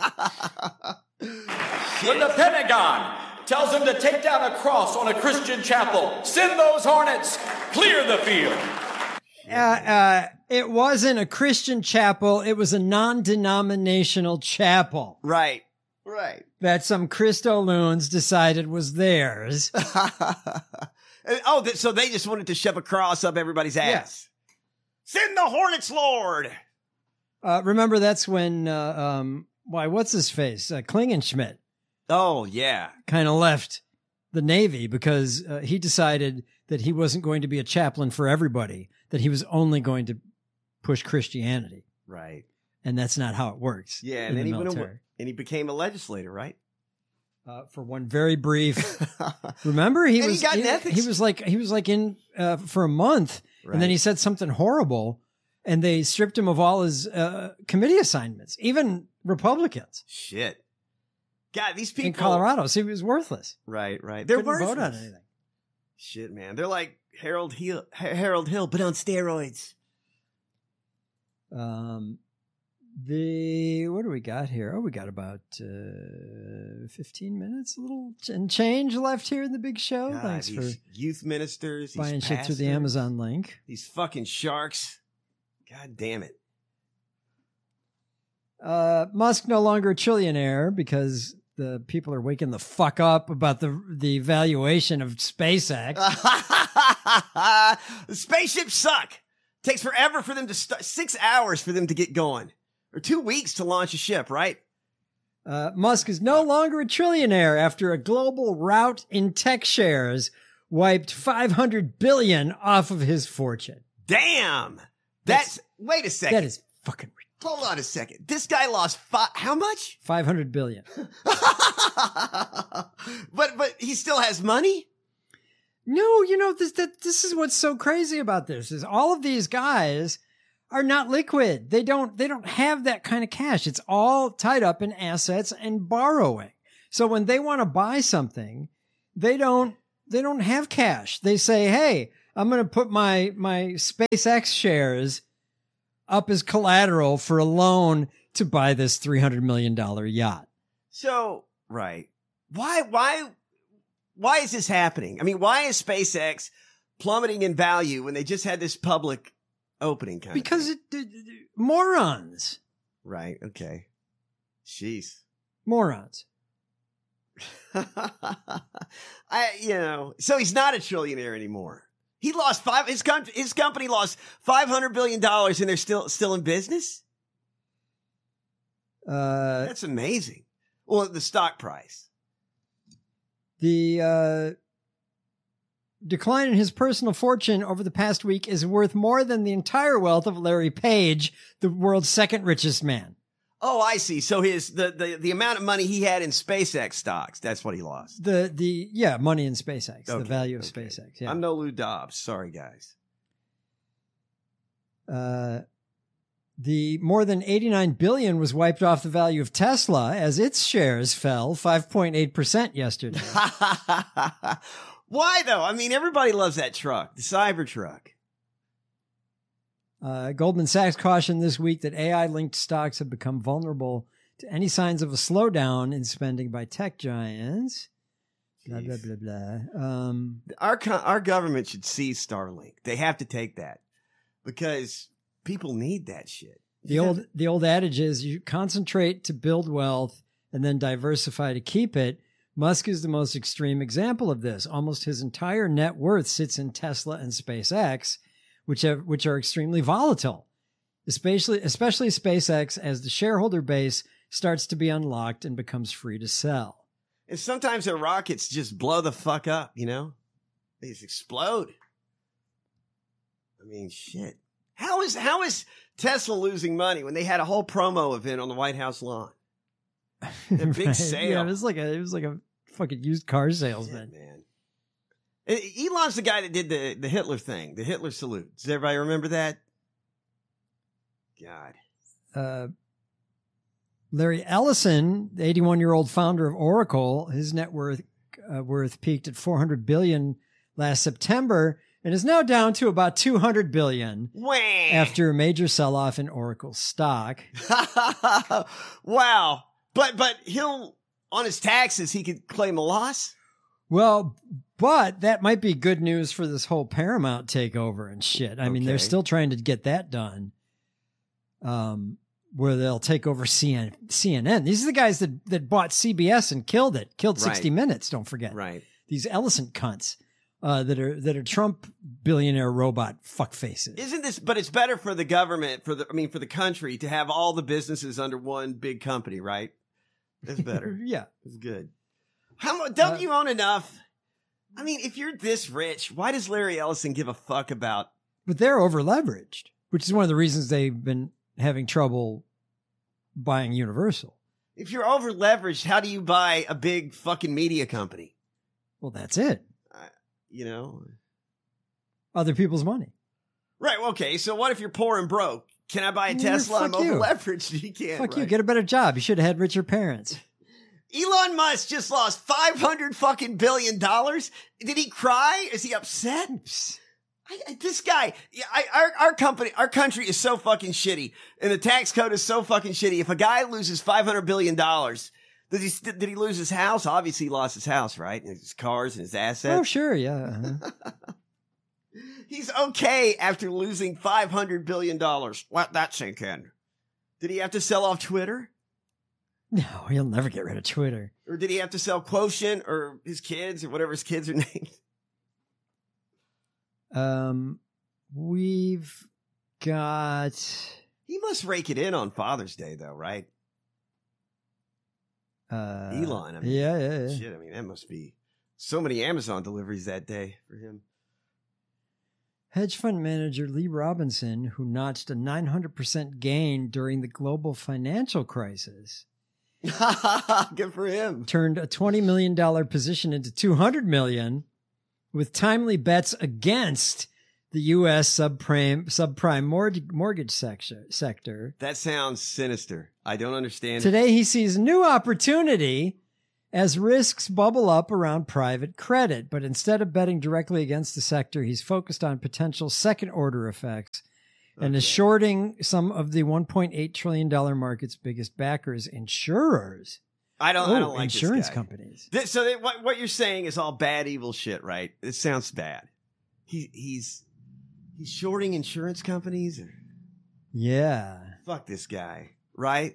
[SPEAKER 7] When the Pentagon tells him to take down a cross on a Christian chapel, send those hornets, clear the field.
[SPEAKER 2] Uh, uh, it wasn't a Christian chapel. It was a non-denominational chapel
[SPEAKER 1] Right. Right.
[SPEAKER 2] that some Christo loons decided was theirs.
[SPEAKER 1] Oh, th- so they just wanted to shove a cross up everybody's ass. Send the Hornets, Lord.
[SPEAKER 2] Uh, remember, that's when, uh, um, why, what's his face? Uh, Klingenschmidt
[SPEAKER 1] Oh, yeah.
[SPEAKER 2] kind of left the Navy because uh, he decided that he wasn't going to be a chaplain for everybody, that he was only going to push Christianity.
[SPEAKER 1] Right.
[SPEAKER 2] And that's not how it works.
[SPEAKER 1] Yeah,
[SPEAKER 2] in
[SPEAKER 1] and then
[SPEAKER 2] the
[SPEAKER 1] he went
[SPEAKER 2] military.
[SPEAKER 1] away, and he became a legislator, right?
[SPEAKER 2] Uh, for one very brief. Remember, he
[SPEAKER 1] And he
[SPEAKER 2] was
[SPEAKER 1] got
[SPEAKER 2] he,
[SPEAKER 1] in ethics.
[SPEAKER 2] he was like he was like in uh, for a month, and then he said something horrible, and they stripped him of all his uh, committee assignments, even Republicans
[SPEAKER 1] Shit. God, these people
[SPEAKER 2] in Colorado. So he was worthless.
[SPEAKER 1] Right, right. They're
[SPEAKER 2] Couldn't vote on
[SPEAKER 1] worthless.
[SPEAKER 2] anything.
[SPEAKER 1] Shit, man. They're like Harold Hill, Ha- Harold Hill, but on steroids.
[SPEAKER 2] Um, the what do we got here? Oh, we got about uh, fifteen minutes, a little ch- and change left here in the big show.
[SPEAKER 1] God,
[SPEAKER 2] Thanks for
[SPEAKER 1] these youth ministers, these
[SPEAKER 2] buying shit through the
[SPEAKER 1] pastors,
[SPEAKER 2] Amazon link.
[SPEAKER 1] These fucking sharks. God damn it.
[SPEAKER 2] Uh, Musk no longer a trillionaire because the people are waking the fuck up about the the valuation of SpaceX.
[SPEAKER 1] The spaceships suck. Takes forever for them to start. Six hours for them to get going, or two weeks to launch a ship, right?
[SPEAKER 2] Uh, Musk is no longer a trillionaire after a global rout in tech shares wiped five hundred billion dollars off of his fortune.
[SPEAKER 1] Damn. That's, That's wait a second.
[SPEAKER 2] That is fucking ridiculous.
[SPEAKER 1] Hold on a second. This guy lost five, how much?
[SPEAKER 2] five hundred billion dollars.
[SPEAKER 1] but but he still has money?
[SPEAKER 2] No, you know, this that this is what's so crazy about this is all of these guys are not liquid. They don't they don't have that kind of cash. It's all tied up in assets and borrowing. So when they want to buy something, they don't they don't have cash. They say, "Hey, I'm going to put my my SpaceX shares up as collateral for a loan to buy this three hundred million dollars yacht."
[SPEAKER 1] So, right. Why why why is this happening? I mean, why is SpaceX plummeting in value when they just had this public opening kind
[SPEAKER 2] because
[SPEAKER 1] of
[SPEAKER 2] it, it, it morons.
[SPEAKER 1] Right. Okay. Jeez.
[SPEAKER 2] Morons.
[SPEAKER 1] I, you know, so he's not a trillionaire anymore. He lost five, his, com- his company lost five hundred billion dollars and they're still, still in business.
[SPEAKER 2] Uh,
[SPEAKER 1] That's amazing. Well, the stock price.
[SPEAKER 2] The, uh, decline in his personal fortune over the past week is worth more than the entire wealth of Larry Page, the world's second richest man.
[SPEAKER 1] Oh, I see. So his the, the, the amount of money he had in SpaceX stocks, that's what he lost.
[SPEAKER 2] The the yeah, money in SpaceX,
[SPEAKER 1] Okay,
[SPEAKER 2] the value of
[SPEAKER 1] okay.
[SPEAKER 2] SpaceX. Yeah.
[SPEAKER 1] I'm no Lou Dobbs. Sorry, guys.
[SPEAKER 2] Uh, the more than eighty-nine billion dollars was wiped off the value of Tesla as its shares fell five point eight percent yesterday.
[SPEAKER 1] Why though? I mean, everybody loves that truck, the Cybertruck.
[SPEAKER 2] Uh, Goldman Sachs cautioned this week that A I-linked stocks have become vulnerable to any signs of a slowdown in spending by tech giants. Blah, blah, blah, blah. Um,
[SPEAKER 1] Our co- our government should seize Starlink. They have to take that because people need that shit.
[SPEAKER 2] the old the old adage is you concentrate to build wealth and then diversify to keep it. Musk is the most extreme example of this. Almost his entire net worth sits in Tesla and SpaceX, which have, which are extremely volatile, especially especially SpaceX as the shareholder base starts to be unlocked and becomes free to sell.
[SPEAKER 1] And sometimes their rockets just blow the fuck up, you know? They just explode. I mean, shit. How is how is Tesla losing money when they had a whole promo event on the White House lawn? A big
[SPEAKER 2] Right.
[SPEAKER 1] sale.
[SPEAKER 2] Yeah, it was like a it was like a fucking used car salesman.
[SPEAKER 1] Yeah, man. Elon's the guy that did the, the Hitler thing, the Hitler salute. Does everybody remember that? God.
[SPEAKER 2] Uh, Larry Ellison, the eighty-one-year-old founder of Oracle, his net worth uh, worth peaked at four hundred billion dollars last September and is now down to about two hundred billion dollars
[SPEAKER 1] Wah.
[SPEAKER 2] after a major sell-off in Oracle stock.
[SPEAKER 1] Wow. But but he'll on his taxes he could claim a loss.
[SPEAKER 2] Well, but that might be good news for this whole Paramount takeover and shit. I mean, they're
[SPEAKER 1] Okay.
[SPEAKER 2] still trying to get that done. Um, where they'll take over C N N. These are the guys that, that bought C B S and killed it, killed sixty
[SPEAKER 1] Right.
[SPEAKER 2] Minutes. Don't forget,
[SPEAKER 1] Right.
[SPEAKER 2] These Ellison cunts uh, that are that are Trump billionaire robot fuck faces.
[SPEAKER 1] Isn't this? But it's better for the government, for the I mean, for the country to have all the businesses under one big company, right? That's better.
[SPEAKER 2] Yeah,
[SPEAKER 1] It's good. How mu- don't
[SPEAKER 2] Uh,
[SPEAKER 1] you own enough? I mean, if you're this rich, why does Larry Ellison give a fuck about?
[SPEAKER 2] but they're over leveraged, which is one of the reasons they've been having trouble buying Universal.
[SPEAKER 1] If you're over leveraged, how do you buy a big fucking media company?
[SPEAKER 2] Well, that's it.
[SPEAKER 1] You know.
[SPEAKER 2] Other people's money.
[SPEAKER 1] Right. well, Okay. So what if you're poor and broke? Can I buy a
[SPEAKER 2] Mm,
[SPEAKER 1] Tesla? I'm
[SPEAKER 2] fuck you.
[SPEAKER 1] over leveraged. You can't.
[SPEAKER 2] Fuck you.
[SPEAKER 1] right?
[SPEAKER 2] Get a better job. You should have had richer parents.
[SPEAKER 1] Elon Musk just lost five hundred fucking billion dollars. Did he cry? Is he upset? I, I, this guy, yeah, I, our, our company, our country is so fucking shitty, and the tax code is so fucking shitty. If a guy loses five hundred billion dollars, did he st- did he lose his house? Obviously, he lost his house, right? And his cars and his
[SPEAKER 2] Oh,
[SPEAKER 1] assets.
[SPEAKER 2] sure. Yeah. uh-huh.
[SPEAKER 1] He's okay after losing five hundred billion dollars. Let that sink in. Did he have to sell off Twitter?
[SPEAKER 2] No, he'll never get rid of Twitter.
[SPEAKER 1] Or did he have to sell Quotient or his kids or whatever his kids are named?
[SPEAKER 2] Um, we've got.
[SPEAKER 1] He must rake it in on Father's Day, though, right?
[SPEAKER 2] Uh,
[SPEAKER 1] Elon. I mean,
[SPEAKER 2] yeah, yeah, yeah.
[SPEAKER 1] Shit, I mean, that must be so many Amazon deliveries that day for him.
[SPEAKER 2] Hedge fund manager Lee Robinson, who notched a nine hundred percent gain during the global financial crisis,
[SPEAKER 1] good for him,
[SPEAKER 2] turned a twenty million dollars position into two hundred million dollars with timely bets against the U S subprime subprime mortgage, mortgage sector, sector.
[SPEAKER 1] That sounds sinister. I don't understand.
[SPEAKER 2] Today, he sees new opportunity as risks bubble up around private credit. But instead of betting directly against the sector, he's focused on potential second-order effects and
[SPEAKER 1] Okay.
[SPEAKER 2] is shorting some of the one point eight trillion dollars market's biggest backers, insurers.
[SPEAKER 1] I don't.
[SPEAKER 2] Oh,
[SPEAKER 1] I don't like
[SPEAKER 2] insurance
[SPEAKER 1] this guy.
[SPEAKER 2] companies.
[SPEAKER 1] This, so that, what, what you're saying is all bad, evil shit, right? It sounds bad. He he's he's shorting insurance companies. Or,
[SPEAKER 2] Yeah.
[SPEAKER 1] fuck this guy, right?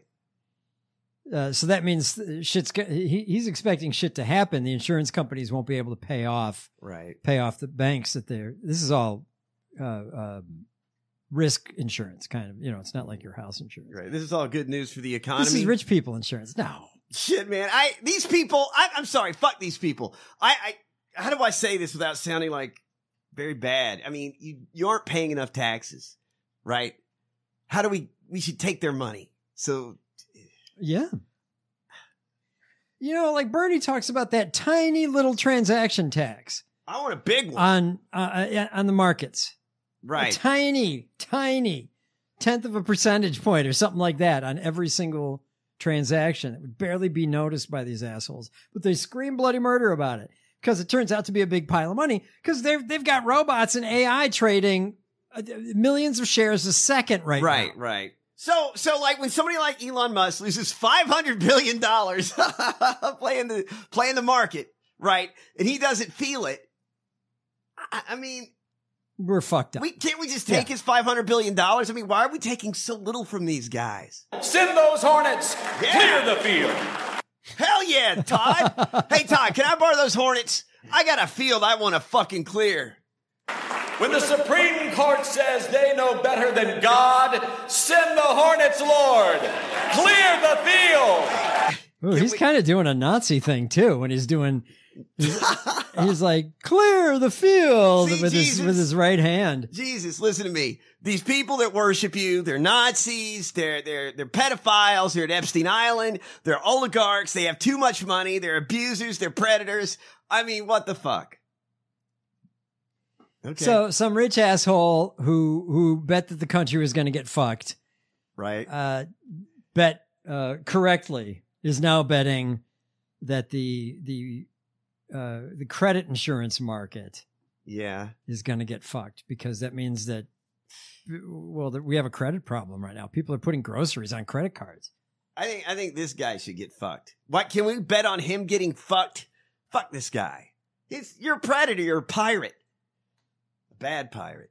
[SPEAKER 2] Uh, so that means shit's go- he, he's expecting shit to happen. The insurance companies won't be able to pay off
[SPEAKER 1] Right.
[SPEAKER 2] pay off the banks that they're. This is all uh, um, risk insurance, kind of. You know, it's not like your house insurance.
[SPEAKER 1] Right. This is all good news for the economy.
[SPEAKER 2] This is rich people insurance. No,
[SPEAKER 1] Shit, man. I these people. I, I'm sorry. Fuck these people. I, I. How do I say this without sounding like very bad? I mean, you you aren't paying enough taxes, right? How do we? We should take their money. So
[SPEAKER 2] yeah. You know, like Bernie talks about that tiny little transaction tax
[SPEAKER 1] I want a big one.
[SPEAKER 2] on uh, uh, on the markets.
[SPEAKER 1] right.
[SPEAKER 2] A tiny, tiny tenth of a percentage point or something like that on every single transaction. It would barely be noticed by these assholes, but they scream bloody murder about it because it turns out to be a big pile of money because they've they've got robots and A I trading uh, millions of shares a second right,
[SPEAKER 1] Right,
[SPEAKER 2] now.
[SPEAKER 1] right. So, so like when somebody like Elon Musk loses five hundred billion dollars playing the playing the market, right, and he doesn't feel it. I, I mean,
[SPEAKER 2] We're fucked up.
[SPEAKER 1] we can't we just take
[SPEAKER 2] Yeah.
[SPEAKER 1] his five hundred billion dollars? I mean, why are we taking so little from these guys?
[SPEAKER 7] Send those Hornets.
[SPEAKER 1] Yeah.
[SPEAKER 7] Clear the field.
[SPEAKER 1] Hell yeah, Todd. Hey, Todd, can I borrow those Hornets? I got a field I want to fucking clear.
[SPEAKER 7] When the Supreme Court says they know better than God, send the Hornets, Lord. Clear the field.
[SPEAKER 2] Ooh, he's
[SPEAKER 1] we-
[SPEAKER 2] kind of doing a Nazi thing too when he's doing. He's, he's like clear the field
[SPEAKER 1] See,
[SPEAKER 2] with his
[SPEAKER 1] Jesus.
[SPEAKER 2] with his right hand.
[SPEAKER 1] Jesus, listen to me. These people that worship you, they're Nazis, they're they're they're pedophiles, they're at Epstein Island, they're oligarchs, they have too much money, they're abusers, they're predators. I mean, what the fuck? Okay.
[SPEAKER 2] So some rich asshole who who bet that the country was going to get fucked,
[SPEAKER 1] right.
[SPEAKER 2] uh, bet uh, correctly is now betting that the the uh, the credit insurance market
[SPEAKER 1] Yeah.
[SPEAKER 2] is going to get fucked because that means that well that we have a credit problem right now. People are putting groceries on credit cards.
[SPEAKER 1] I think I think this guy should get fucked. What can we bet on him getting fucked? Fuck this guy. He's you're a predator, you're a pirate. A bad pirate.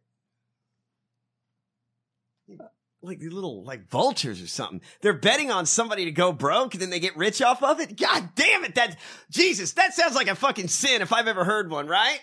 [SPEAKER 1] Like these little like vultures or something. They're betting on somebody to go broke and then they get rich off of it. God damn it, that Jesus, that sounds like a fucking sin if I've ever heard one, right?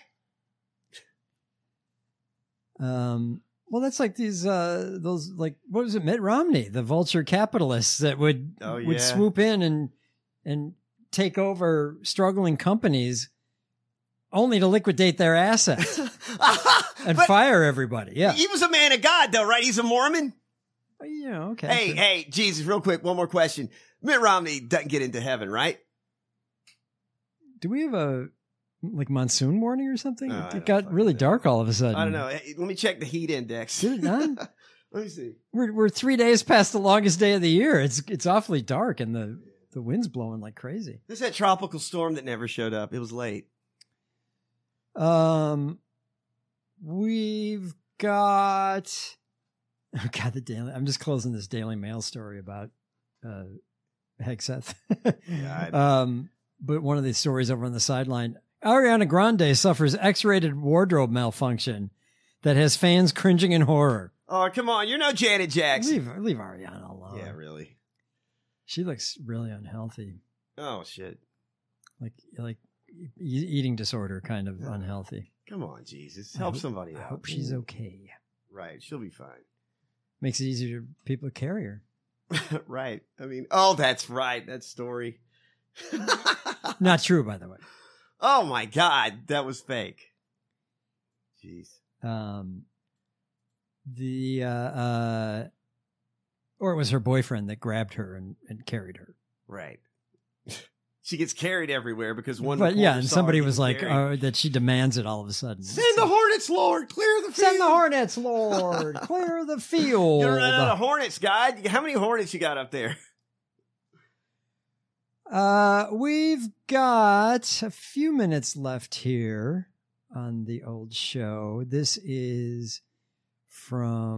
[SPEAKER 2] Um, well, that's like these, uh, those, like, what was it, Mitt Romney, the vulture capitalists that would,
[SPEAKER 1] Oh,
[SPEAKER 2] would
[SPEAKER 1] yeah.
[SPEAKER 2] swoop in and, and take over struggling companies only to liquidate their assets and
[SPEAKER 1] But
[SPEAKER 2] fire everybody. Yeah.
[SPEAKER 1] he was a man of God though, right? He's a Mormon.
[SPEAKER 2] You know, okay.
[SPEAKER 1] Hey,
[SPEAKER 2] sure.
[SPEAKER 1] hey, Jesus, real quick, one more question. Mitt Romney doesn't get into heaven, right?
[SPEAKER 2] Do we have a, like, monsoon warning or something?
[SPEAKER 1] Oh, I
[SPEAKER 2] it
[SPEAKER 1] don't
[SPEAKER 2] got
[SPEAKER 1] fucking
[SPEAKER 2] really
[SPEAKER 1] know.
[SPEAKER 2] dark all of a sudden.
[SPEAKER 1] I don't know. Hey, let me check the heat index.
[SPEAKER 2] Did it not?
[SPEAKER 1] Let me see.
[SPEAKER 2] We're, we're three days past the longest day of the year. It's, it's awfully dark and the, the wind's blowing like crazy.
[SPEAKER 1] This is that tropical storm that never showed up. It was late.
[SPEAKER 2] Um, we've got. Oh God, the Daily. I'm just closing this Daily Mail story about uh, Hegseth.
[SPEAKER 1] Yeah,
[SPEAKER 2] um, but one of these stories over on the sideline: Ariana Grande suffers X-rated wardrobe malfunction that has fans cringing in horror.
[SPEAKER 1] Oh, come on. You're no Janet Jackson.
[SPEAKER 2] Leave leave Ariana alone.
[SPEAKER 1] Yeah, really.
[SPEAKER 2] She looks really unhealthy,
[SPEAKER 1] Oh, shit.
[SPEAKER 2] like like e- eating disorder, kind of unhealthy.
[SPEAKER 1] Come on, Jesus.
[SPEAKER 2] I
[SPEAKER 1] Help
[SPEAKER 2] hope-
[SPEAKER 1] somebody
[SPEAKER 2] I
[SPEAKER 1] out.
[SPEAKER 2] hope she's okay.
[SPEAKER 1] Right. She'll be fine.
[SPEAKER 2] Makes it easier for people to carry her.
[SPEAKER 1] Right. I mean, oh, that's right. That story.
[SPEAKER 2] Not true, by the way.
[SPEAKER 1] Oh my God, that was fake. Jeez.
[SPEAKER 2] Um, the uh, uh, or it was her boyfriend that grabbed her and, and carried her.
[SPEAKER 1] Right. She gets carried everywhere because one.
[SPEAKER 2] But yeah,
[SPEAKER 1] reporter
[SPEAKER 2] and
[SPEAKER 1] saw
[SPEAKER 2] somebody
[SPEAKER 1] her
[SPEAKER 2] was
[SPEAKER 1] getting
[SPEAKER 2] like,
[SPEAKER 1] carried.
[SPEAKER 2] uh, that she demands it all of a sudden.
[SPEAKER 1] Send the Hornets, Lord, clear the field.
[SPEAKER 2] Send the Hornets, Lord, clear the field.
[SPEAKER 1] You're running out of Hornets, God. How many Hornets you got up there?
[SPEAKER 2] Uh, we've got a few minutes left here on the old show. This is from